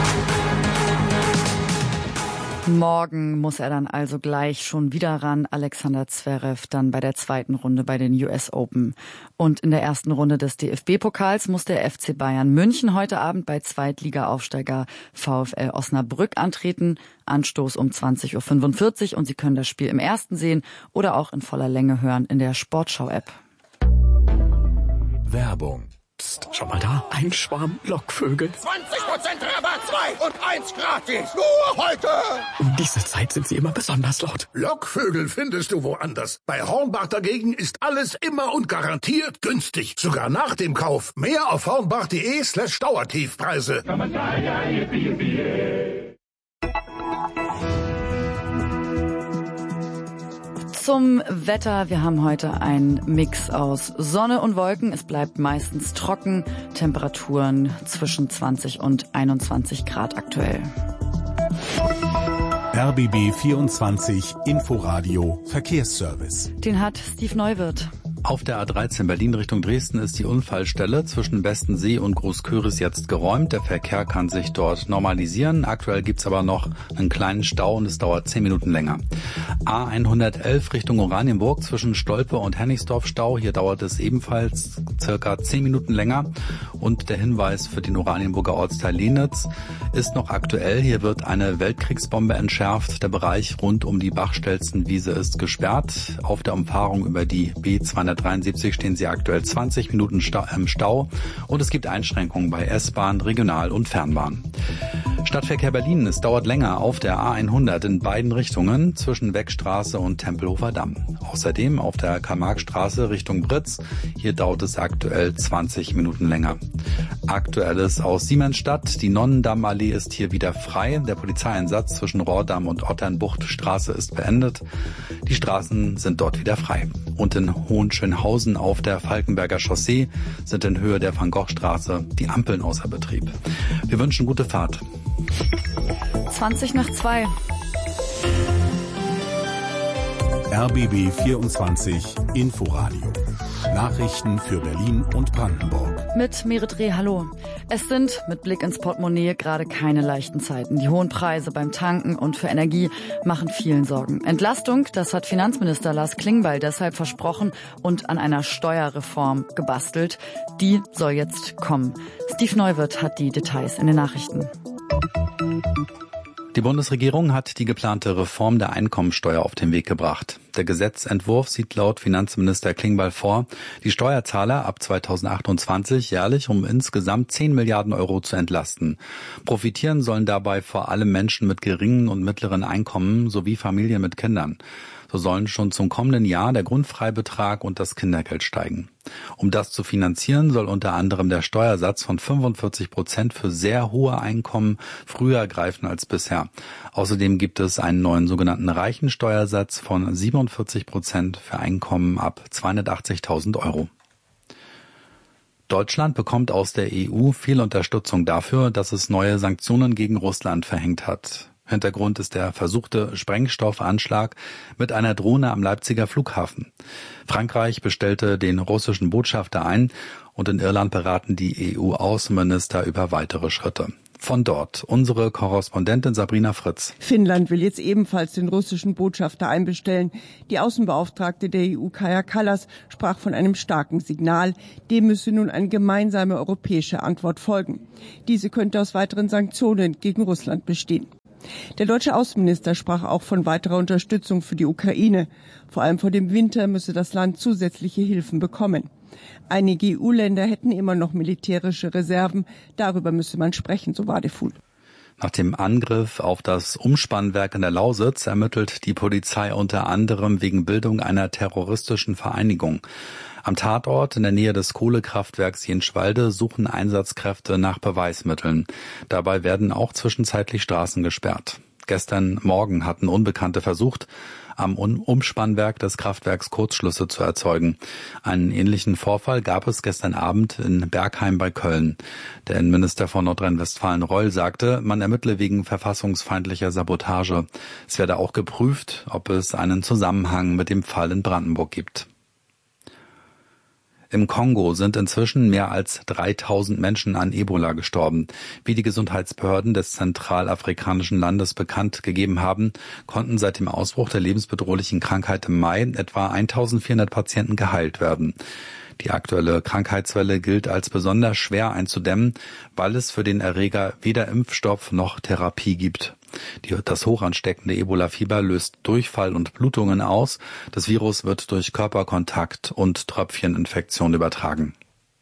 Morgen muss er dann also gleich schon wieder ran, Alexander Zverev, dann bei der zweiten Runde bei den US Open. Und in der ersten Runde des DFB-Pokals muss der FC Bayern München heute Abend bei Zweitliga-Aufsteiger VfL Osnabrück antreten. Anstoß um 20.45 Uhr und Sie können das Spiel im Ersten sehen oder auch in voller Länge hören in der Sportschau-App. Werbung. Psst, schon mal da? Ein Schwarm Lockvögel. 20% Rabatt, 2 und 1 gratis. Nur heute. Um diese Zeit sind sie immer besonders laut. Lockvögel findest du woanders. Bei Hornbach dagegen ist alles immer und garantiert günstig. Sogar nach dem Kauf. Mehr auf hornbach.de/Dauertiefpreise. Zum Wetter, wir haben heute einen Mix aus Sonne und Wolken. Es bleibt meistens trocken, Temperaturen zwischen 20 und 21 Grad aktuell. RBB 24 Inforadio Verkehrsservice. Den hat Steve Neuwirth. Auf der A13 Berlin Richtung Dresden ist die Unfallstelle zwischen Bestensee und Großköris jetzt geräumt. Der Verkehr kann sich dort normalisieren. Aktuell gibt's aber noch einen kleinen Stau und es dauert 10 Minuten länger. A111 Richtung Oranienburg zwischen Stolpe und Hennigsdorf Stau. Hier dauert es ebenfalls circa 10 Minuten länger. Und der Hinweis für den Oranienburger Ortsteil Lenitz ist noch aktuell. Hier wird eine Weltkriegsbombe entschärft. Der Bereich rund um die Bachstelzenwiese ist gesperrt. Auf der Umfahrung über die B273 stehen Sie aktuell 20 Minuten im Stau und es gibt Einschränkungen bei S-Bahn, Regional- und Fernbahn. Stadtverkehr Berlin, es dauert länger auf der A100 in beiden Richtungen zwischen Weckstraße und Tempelhofer Damm. Außerdem auf der Karl-Marx-Straße Richtung Britz, hier dauert es aktuell 20 Minuten länger. Aktuelles aus Siemensstadt, die Nonnendammallee ist hier wieder frei. Der Polizeieinsatz zwischen Rohrdamm und Otternbuchtstraße ist beendet. Die Straßen sind dort wieder frei. Und in Hohenschönhausen auf der Falkenberger Chaussee sind in Höhe der Van-Gogh-Straße die Ampeln außer Betrieb. Wir wünschen gute Fahrt. 2:20. RBB 24 Inforadio. Nachrichten für Berlin und Brandenburg. Mit Merit Reh, hallo. Es sind mit Blick ins Portemonnaie gerade keine leichten Zeiten. Die hohen Preise beim Tanken und für Energie machen vielen Sorgen. Entlastung, das hat Finanzminister Lars Klingbeil deshalb versprochen und an einer Steuerreform gebastelt. Die soll jetzt kommen. Steve Neuwirth hat die Details in den Nachrichten. Die Bundesregierung hat die geplante Reform der Einkommensteuer auf den Weg gebracht. Der Gesetzentwurf sieht laut Finanzminister Klingbeil vor, die Steuerzahler ab 2028 jährlich um insgesamt 10 Milliarden Euro zu entlasten. Profitieren sollen dabei vor allem Menschen mit geringen und mittleren Einkommen sowie Familien mit Kindern. So sollen schon zum kommenden Jahr der Grundfreibetrag und das Kindergeld steigen. Um das zu finanzieren, soll unter anderem der Steuersatz von 45% für sehr hohe Einkommen früher greifen als bisher. Außerdem gibt es einen neuen sogenannten Reichensteuersatz von 47% für Einkommen ab 280.000 Euro. Deutschland bekommt aus der EU viel Unterstützung dafür, dass es neue Sanktionen gegen Russland verhängt hat. Hintergrund ist der versuchte Sprengstoffanschlag mit einer Drohne am Leipziger Flughafen. Frankreich bestellte den russischen Botschafter ein und in Irland beraten die EU-Außenminister über weitere Schritte. Von dort unsere Korrespondentin Sabrina Fritz. Finnland will jetzt ebenfalls den russischen Botschafter einbestellen. Die Außenbeauftragte der EU, Kaja Kallas, sprach von einem starken Signal. Dem müsse nun eine gemeinsame europäische Antwort folgen. Diese könnte aus weiteren Sanktionen gegen Russland bestehen. Der deutsche Außenminister sprach auch von weiterer Unterstützung für die Ukraine. Vor allem vor dem Winter müsse das Land zusätzliche Hilfen bekommen. Einige EU-Länder hätten immer noch militärische Reserven. Darüber müsse man sprechen, so Wadefuhl. Nach dem Angriff auf das Umspannwerk in der Lausitz ermittelt die Polizei unter anderem wegen Bildung einer terroristischen Vereinigung. Am Tatort in der Nähe des Kohlekraftwerks Jenschwalde suchen Einsatzkräfte nach Beweismitteln. Dabei werden auch zwischenzeitlich Straßen gesperrt. Gestern Morgen hatten Unbekannte versucht, am Umspannwerk des Kraftwerks Kurzschlüsse zu erzeugen. Einen ähnlichen Vorfall gab es gestern Abend in Bergheim bei Köln. Der Innenminister von Nordrhein-Westfalen Reul sagte, man ermittle wegen verfassungsfeindlicher Sabotage. Es werde auch geprüft, ob es einen Zusammenhang mit dem Fall in Brandenburg gibt. Im Kongo sind inzwischen mehr als 3000 Menschen an Ebola gestorben. Wie die Gesundheitsbehörden des zentralafrikanischen Landes bekannt gegeben haben, konnten seit dem Ausbruch der lebensbedrohlichen Krankheit im Mai etwa 1400 Patienten geheilt werden. Die aktuelle Krankheitswelle gilt als besonders schwer einzudämmen, weil es für den Erreger weder Impfstoff noch Therapie gibt. Das hochansteckende Ebola-Fieber löst Durchfall und Blutungen aus. Das Virus wird durch Körperkontakt und Tröpfcheninfektion übertragen.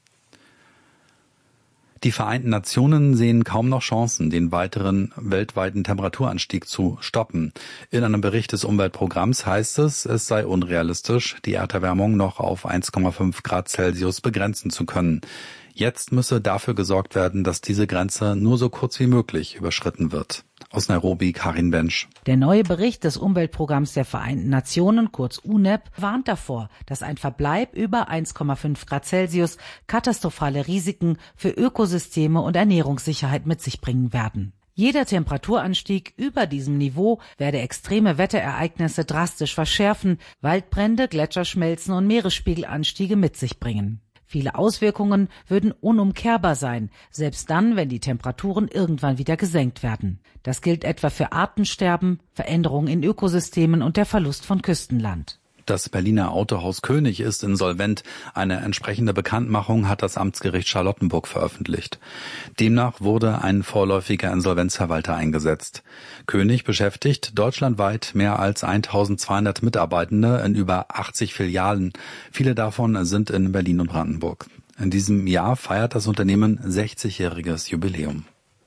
Die Vereinten Nationen sehen kaum noch Chancen, den weiteren weltweiten Temperaturanstieg zu stoppen. In einem Bericht des Umweltprogramms heißt es, es sei unrealistisch, die Erderwärmung noch auf 1,5 Grad Celsius begrenzen zu können. Jetzt müsse dafür gesorgt werden, dass diese Grenze nur so kurz wie möglich überschritten wird. Aus Nairobi, Karin Bensch. Der neue Bericht des Umweltprogramms der Vereinten Nationen, kurz UNEP, warnt davor, dass ein Verbleib über 1,5 Grad Celsius katastrophale Risiken für Ökosysteme und Ernährungssicherheit mit sich bringen werden. Jeder Temperaturanstieg über diesem Niveau werde extreme Wetterereignisse drastisch verschärfen, Waldbrände, Gletscherschmelzen und Meeresspiegelanstiege mit sich bringen. Viele Auswirkungen würden unumkehrbar sein, selbst dann, wenn die Temperaturen irgendwann wieder gesenkt werden. Das gilt etwa für Artensterben, Veränderungen in Ökosystemen und der Verlust von Küstenland. Das Berliner Autohaus König ist insolvent. Eine entsprechende Bekanntmachung hat das Amtsgericht Charlottenburg veröffentlicht. Demnach wurde ein vorläufiger Insolvenzverwalter eingesetzt. König beschäftigt deutschlandweit mehr als 1200 Mitarbeitende in über 80 Filialen. Viele davon sind in Berlin und Brandenburg. In diesem Jahr feiert das Unternehmen 60-jähriges Jubiläum.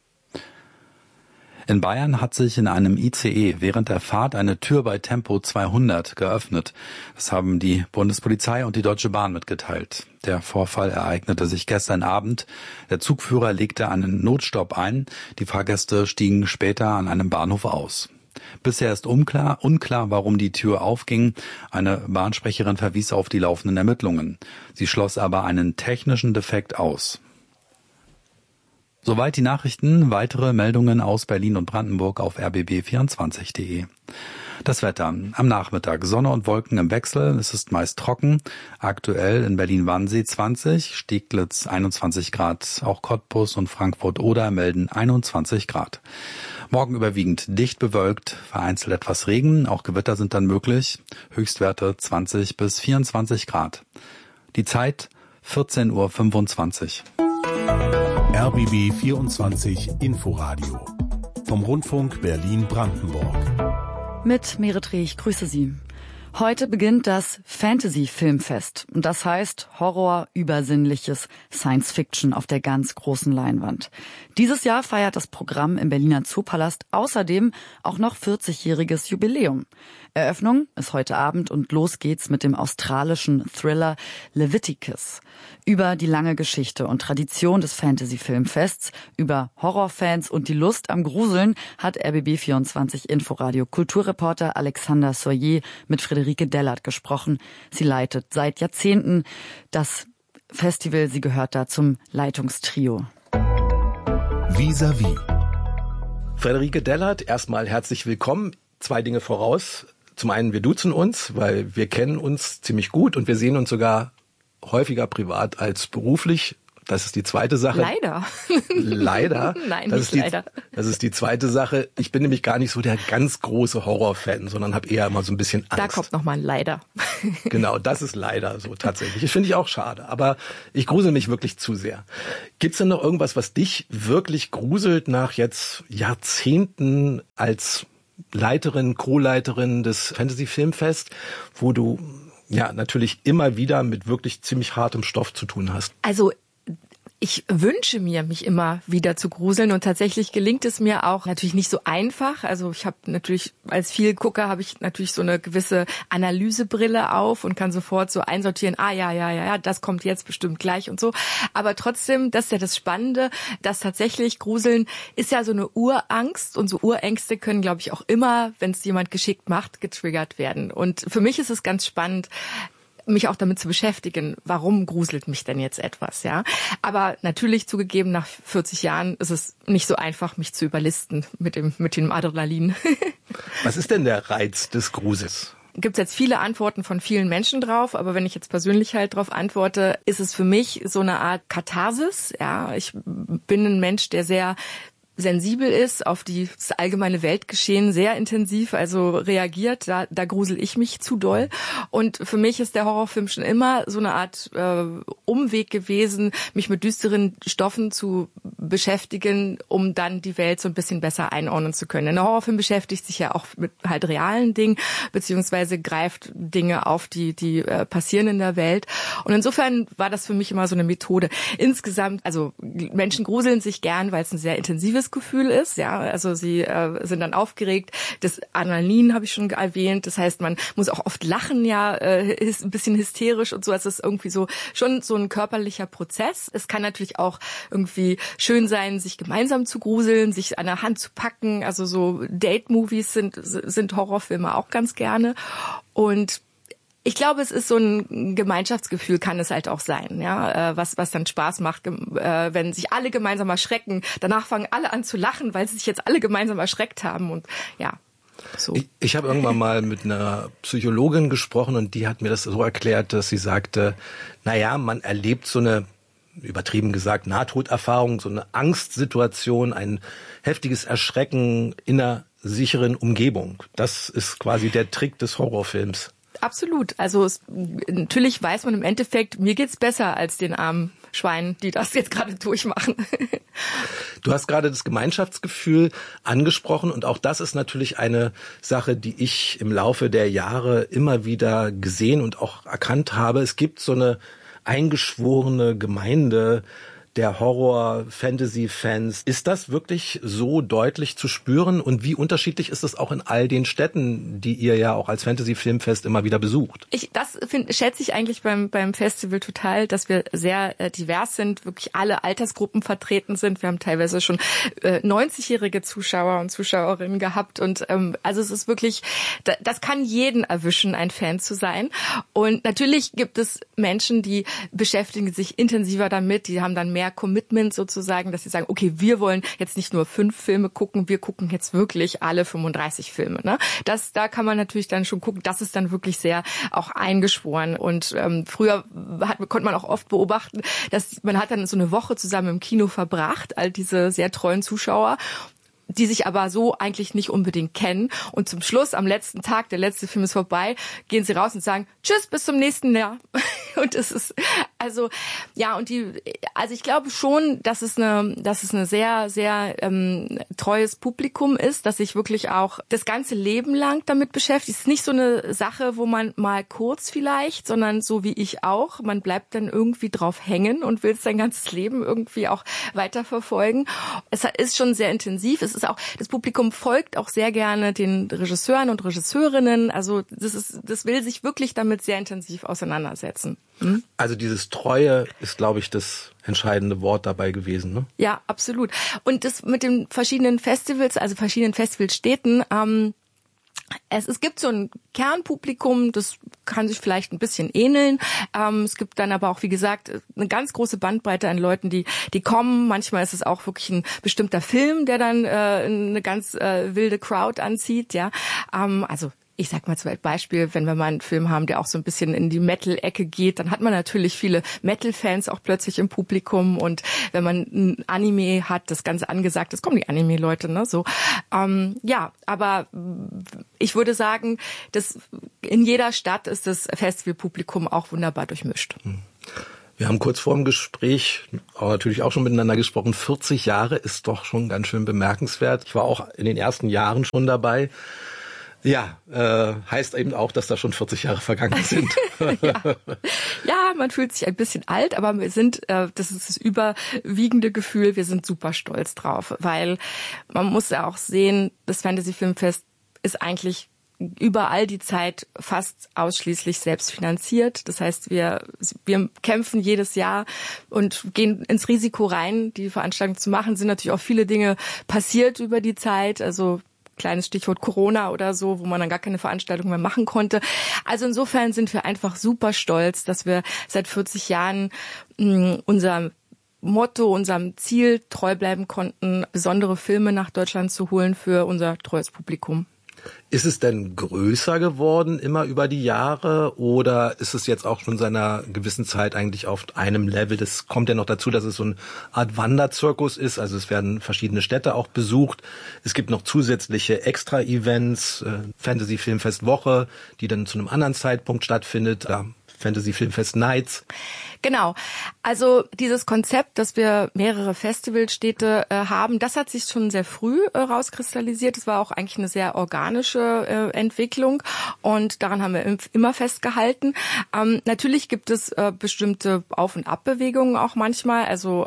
In Bayern hat sich in einem ICE während der Fahrt eine Tür bei Tempo 200 geöffnet. Das haben die Bundespolizei und die Deutsche Bahn mitgeteilt. Der Vorfall ereignete sich gestern Abend. Der Zugführer legte einen Notstopp ein. Die Fahrgäste stiegen später an einem Bahnhof aus. Bisher ist unklar, warum die Tür aufging. Eine Bahnsprecherin verwies auf die laufenden Ermittlungen. Sie schloss aber einen technischen Defekt aus. Soweit die Nachrichten. Weitere Meldungen aus Berlin und Brandenburg auf rbb24.de. Das Wetter. Am Nachmittag Sonne und Wolken im Wechsel. Es ist meist trocken. Aktuell in Berlin-Wannsee 20, Steglitz 21 Grad. Auch Cottbus und Frankfurt-Oder melden 21 Grad. Morgen überwiegend dicht bewölkt, vereinzelt etwas Regen. Auch Gewitter sind dann möglich. Höchstwerte 20 bis 24 Grad. Die Zeit 14:25 Uhr. RBB 24 Inforadio vom Rundfunk Berlin-Brandenburg. Mit Merit Reh, ich grüße Sie. Heute beginnt das Fantasy-Filmfest. Und das heißt Horror, Übersinnliches, Science-Fiction auf der ganz großen Leinwand. Dieses Jahr feiert das Programm im Berliner Zoopalast außerdem auch noch 40-jähriges Jubiläum. Eröffnung ist heute Abend und los geht's mit dem australischen Thriller Leviticus. Über die lange Geschichte und Tradition des Fantasy-Filmfests, über Horrorfans und die Lust am Gruseln hat RBB24 Inforadio Kulturreporter Alexander Soyer mit Friederike Dellert gesprochen. Sie leitet seit Jahrzehnten das Festival. Sie gehört da zum Leitungstrio. Vis-à-vis. Friederike Dellert, erstmal herzlich willkommen. 2 Dinge voraus. Zum einen, wir duzen uns, weil wir kennen uns ziemlich gut und wir sehen uns sogar häufiger privat als beruflich. Das ist die zweite Sache. Leider. Leider? Nein, nicht leider. Das ist die zweite Sache. Ich bin nämlich gar nicht so der ganz große Horrorfan, sondern habe eher immer so ein bisschen Angst. Da kommt nochmal ein Leider. Genau, das ist leider so tatsächlich. Das finde ich auch schade, aber ich grusel mich wirklich zu sehr. Gibt's denn noch irgendwas, was dich wirklich gruselt nach jetzt Jahrzehnten als Leiterin, Co-Leiterin des Fantasy-Filmfest, wo du ja natürlich immer wieder mit wirklich ziemlich hartem Stoff zu tun hast? Also ich wünsche mir, mich immer wieder zu gruseln und tatsächlich gelingt es mir auch natürlich nicht so einfach. Also ich habe natürlich, als Vielgucker habe ich natürlich so eine gewisse Analysebrille auf und kann sofort so einsortieren, ja, das kommt jetzt bestimmt gleich und so. Aber trotzdem, das ist ja das Spannende, dass tatsächlich Gruseln ist ja so eine Urangst und so Urängste können, glaube ich, auch immer, wenn es jemand geschickt macht, getriggert werden. Und für mich ist es ganz spannend, mich auch damit zu beschäftigen, warum gruselt mich denn jetzt etwas, ja? Aber natürlich zugegeben, nach 40 Jahren ist es nicht so einfach, mich zu überlisten mit dem Adrenalin. Was ist denn der Reiz des Grusels? Gibt es jetzt viele Antworten von vielen Menschen drauf, aber wenn ich jetzt persönlich halt drauf antworte, ist es für mich so eine Art Katharsis, ja? Ich bin ein Mensch, der sehr sensibel ist auf das allgemeine Weltgeschehen, sehr intensiv, also reagiert, da grusel ich mich zu doll. Und für mich ist der Horrorfilm schon immer so eine Art Umweg gewesen, mich mit düsteren Stoffen zu beschäftigen, um dann die Welt so ein bisschen besser einordnen zu können. Denn der Horrorfilm beschäftigt sich ja auch mit halt realen Dingen, beziehungsweise greift Dinge auf, die passieren in der Welt. Und insofern war das für mich immer so eine Methode. Insgesamt, also Menschen gruseln sich gern, weil es ein sehr intensives Gefühl ist, ja, also sie sind dann aufgeregt. Das Adrenalin habe ich schon erwähnt, das heißt, man muss auch oft lachen, ja, ist ein bisschen hysterisch und so, es ist irgendwie so schon so ein körperlicher Prozess. Es kann natürlich auch irgendwie schön sein, sich gemeinsam zu gruseln, sich an der Hand zu packen, also so Date-Movies sind Horrorfilme auch ganz gerne und ich glaube, es ist so ein Gemeinschaftsgefühl, kann es halt auch sein, ja, was dann Spaß macht, wenn sich alle gemeinsam erschrecken. Danach fangen alle an zu lachen, weil sie sich jetzt alle gemeinsam erschreckt haben und ja. So. Ich habe irgendwann mal mit einer Psychologin gesprochen und die hat mir das so erklärt, dass sie sagte, man erlebt so eine, übertrieben gesagt, Nahtoderfahrung, so eine Angstsituation, ein heftiges Erschrecken in einer sicheren Umgebung. Das ist quasi der Trick des Horrorfilms. Absolut. Also natürlich weiß man im Endeffekt, mir geht's besser als den armen Schweinen, die das jetzt gerade durchmachen. Du hast gerade das Gemeinschaftsgefühl angesprochen und auch das ist natürlich eine Sache, die ich im Laufe der Jahre immer wieder gesehen und auch erkannt habe. Es gibt so eine eingeschworene Gemeinde der Horror-Fantasy-Fans. Ist das wirklich so deutlich zu spüren? Und wie unterschiedlich ist es auch in all den Städten, die ihr ja auch als Fantasy-Filmfest immer wieder besucht? Das schätze ich eigentlich beim Festival total, dass wir sehr divers sind, wirklich alle Altersgruppen vertreten sind. Wir haben teilweise schon 90-jährige Zuschauer und Zuschauerinnen gehabt. Und also es ist wirklich, das kann jeden erwischen, ein Fan zu sein. Und natürlich gibt es Menschen, die beschäftigen sich intensiver damit, die haben dann mehr Commitment sozusagen, dass sie sagen, okay, wir wollen jetzt nicht nur 5 Filme gucken, wir gucken jetzt wirklich alle 35 Filme. Ne? Da kann man natürlich dann schon gucken, das ist dann wirklich sehr auch eingeschworen. Und früher konnte man auch oft beobachten, dass man hat dann so eine Woche zusammen im Kino verbracht, all diese sehr treuen Zuschauer, die sich aber so eigentlich nicht unbedingt kennen. Und zum Schluss, am letzten Tag, der letzte Film ist vorbei, gehen sie raus und sagen, tschüss, bis zum nächsten Jahr. Und es ist, also, ja, und also ich glaube schon, dass es eine sehr, sehr treues Publikum ist, dass sich wirklich auch das ganze Leben lang damit beschäftigt. Es ist nicht so eine Sache, wo man mal kurz vielleicht, sondern so wie ich auch, man bleibt dann irgendwie drauf hängen und will sein ganzes Leben irgendwie auch weiterverfolgen. Es ist schon sehr intensiv. Es ist auch, das Publikum folgt auch sehr gerne den Regisseuren und Regisseurinnen. Also das will sich wirklich damit sehr intensiv auseinandersetzen. Also dieses Treue ist, glaube ich, das entscheidende Wort dabei gewesen, ne? Ja, absolut. Und das mit den verschiedenen Festivals, also verschiedenen Festivalstädten, es gibt so ein Kernpublikum, das kann sich vielleicht ein bisschen ähneln. Es gibt dann aber auch, wie gesagt, eine ganz große Bandbreite an Leuten, die kommen. Manchmal ist es auch wirklich ein bestimmter Film, der dann eine ganz wilde Crowd anzieht. Ja, also ich sag mal zum Beispiel, wenn wir mal einen Film haben, der auch so ein bisschen in die Metal-Ecke geht, dann hat man natürlich viele Metal-Fans auch plötzlich im Publikum. Und wenn man ein Anime hat, das Ganze angesagt, das kommen die Anime-Leute, ne? So, ja, aber ich würde sagen, dass in jeder Stadt ist das Festivalpublikum auch wunderbar durchmischt. Wir haben kurz vor dem Gespräch aber natürlich auch schon miteinander gesprochen. 40 Jahre ist doch schon ganz schön bemerkenswert. Ich war auch in den ersten Jahren schon dabei. Ja, heißt eben auch, dass da schon 40 Jahre vergangen sind. Ja, man fühlt sich ein bisschen alt, aber wir sind, das ist das überwiegende Gefühl, wir sind super stolz drauf, weil man muss ja auch sehen, das Fantasy Filmfest ist eigentlich überall die Zeit fast ausschließlich selbst finanziert. Das heißt, wir kämpfen jedes Jahr und gehen ins Risiko rein, die Veranstaltung zu machen. Es sind natürlich auch viele Dinge passiert über die Zeit, also kleines Stichwort Corona oder so, wo man dann gar keine Veranstaltung mehr machen konnte. Also insofern sind wir einfach super stolz, dass wir seit 40 Jahren unserem Motto, unserem Ziel treu bleiben konnten, besondere Filme nach Deutschland zu holen für unser treues Publikum. Ist es denn größer geworden immer über die Jahre oder ist es jetzt auch schon seit einer gewissen Zeit eigentlich auf einem Level? Das kommt ja noch dazu, dass es so eine Art Wanderzirkus ist. Also es werden verschiedene Städte auch besucht. Es gibt noch zusätzliche Extra-Events, Fantasy Filmfest Woche, die dann zu einem anderen Zeitpunkt stattfindet. Fantasy Filmfest Nights. Genau. Also dieses Konzept, dass wir mehrere Festivalstädte haben, das hat sich schon sehr früh rauskristallisiert. Das war auch eigentlich eine sehr organische Entwicklung und daran haben wir immer festgehalten. Natürlich gibt es bestimmte Auf- und Abbewegungen auch manchmal. Also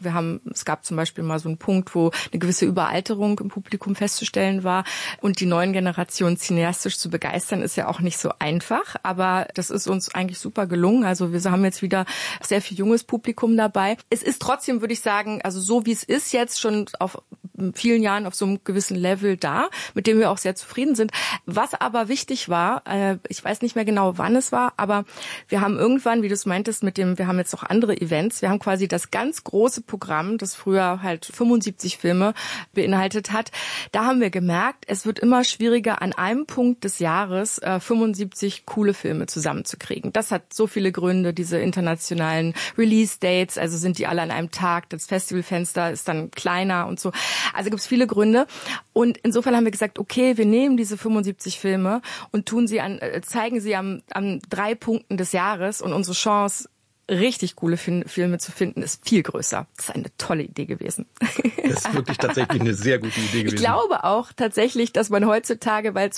es gab zum Beispiel mal so einen Punkt, wo eine gewisse Überalterung im Publikum festzustellen war und die neuen Generationen cineastisch zu begeistern, ist ja auch nicht so einfach. Aber das ist uns eigentlich super gelungen. Also wir haben jetzt wieder sehr viel junges Publikum dabei. Es ist trotzdem, würde ich sagen, also so wie es ist jetzt schon auf vielen Jahren auf so einem gewissen Level da, mit dem wir auch sehr zufrieden sind. Was aber wichtig war, ich weiß nicht mehr genau, wann es war, aber wir haben irgendwann, wie du es meintest, wir haben jetzt noch andere Events, wir haben quasi das ganz große Programm, das früher halt 75 Filme beinhaltet hat. Da haben wir gemerkt, es wird immer schwieriger, an einem Punkt des Jahres 75 coole Filme zusammenzukriegen. Das hat so viele Gründe, diese internationalen Release-Dates, also sind die alle an einem Tag, das Festivalfenster ist dann kleiner und so. Also gibt es viele Gründe. Und insofern haben wir gesagt, okay, wir nehmen diese 75 Filme und zeigen sie an 3 Punkten des Jahres und unsere Chance, richtig coole Filme zu finden, ist viel größer. Das ist eine tolle Idee gewesen. Das ist wirklich tatsächlich eine sehr gute Idee gewesen. Ich glaube auch tatsächlich, dass man heutzutage, weil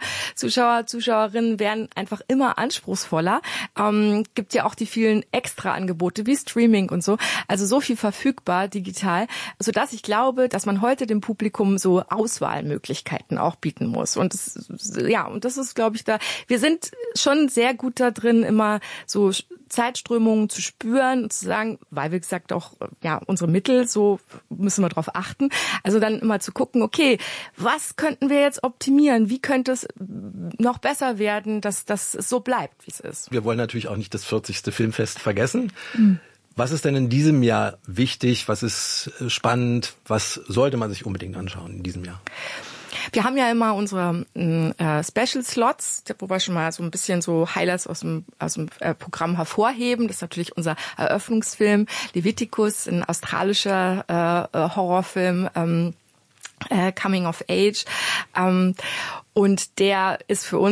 Zuschauerinnen werden einfach immer anspruchsvoller, gibt ja auch die vielen Extra-Angebote wie Streaming und so, also so viel verfügbar digital, sodass ich glaube, dass man heute dem Publikum so Auswahlmöglichkeiten auch bieten muss. Und das ist, glaube ich, wir sind schon sehr gut da drin, immer so Zeitströmungen zu spüren und zu sagen, weil wir gesagt auch, ja, unsere Mittel, so müssen wir drauf achten. Also dann immer zu gucken, okay, was könnten wir jetzt optimieren? Wie könnte es noch besser werden, dass das so bleibt, wie es ist? Wir wollen natürlich auch nicht das 40. Filmfest vergessen. Was ist denn in diesem Jahr wichtig? Was ist spannend? Was sollte man sich unbedingt anschauen in diesem Jahr? Wir haben ja immer unsere Special Slots, wo wir schon mal so ein bisschen so Highlights aus dem Programm hervorheben. Das ist natürlich unser Eröffnungsfilm Leviticus, ein australischer Horrorfilm, Coming of Age. Und der ist für uns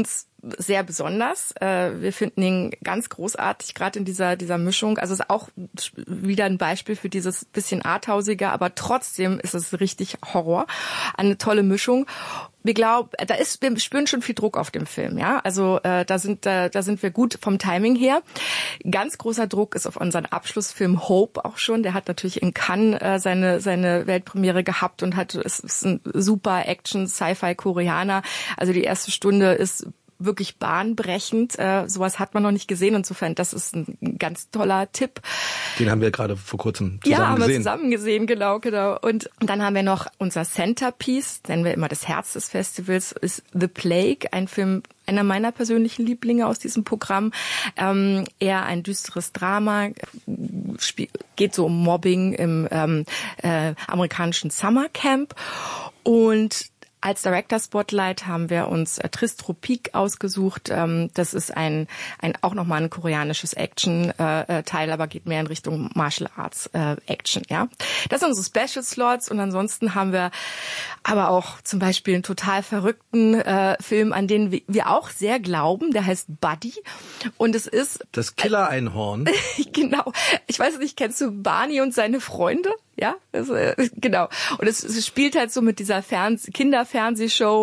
sehr besonders. Wir finden ihn ganz großartig, gerade in dieser Mischung. Also es ist auch wieder ein Beispiel für dieses bisschen arthausige, aber trotzdem ist es richtig Horror. Eine tolle Mischung. Wir spüren schon viel Druck auf dem Film, ja. Also da sind wir gut vom Timing her. Ganz großer Druck ist auf unseren Abschlussfilm Hope auch schon. Der hat natürlich in Cannes seine Weltpremiere gehabt und ist ein super Action, Sci-Fi Koreaner. Also die erste Stunde ist wirklich bahnbrechend. Sowas hat man noch nicht gesehen. Insofern, das ist ein ganz toller Tipp. Den haben wir gerade vor kurzem zusammen gesehen. Ja, haben wir zusammen gesehen, genau. Und dann haben wir noch unser Centerpiece, nennen wir immer das Herz des Festivals, ist The Plague, ein Film, einer meiner persönlichen Lieblinge aus diesem Programm. Eher ein düsteres Drama, geht so um Mobbing im amerikanischen Summercamp. Und als Director Spotlight haben wir uns Tristropique ausgesucht. Das ist auch nochmal ein koreanisches Action-Teil, aber geht mehr in Richtung Martial Arts Action, ja. Das sind unsere Special Slots und ansonsten haben wir aber auch zum Beispiel einen total verrückten Film, an den wir auch sehr glauben. Der heißt Buddy und es ist das Killer-Einhorn. Genau. Ich weiß nicht, kennst du Barney und seine Freunde? Ja, genau. Und es spielt halt so mit dieser Kinderfernsehshow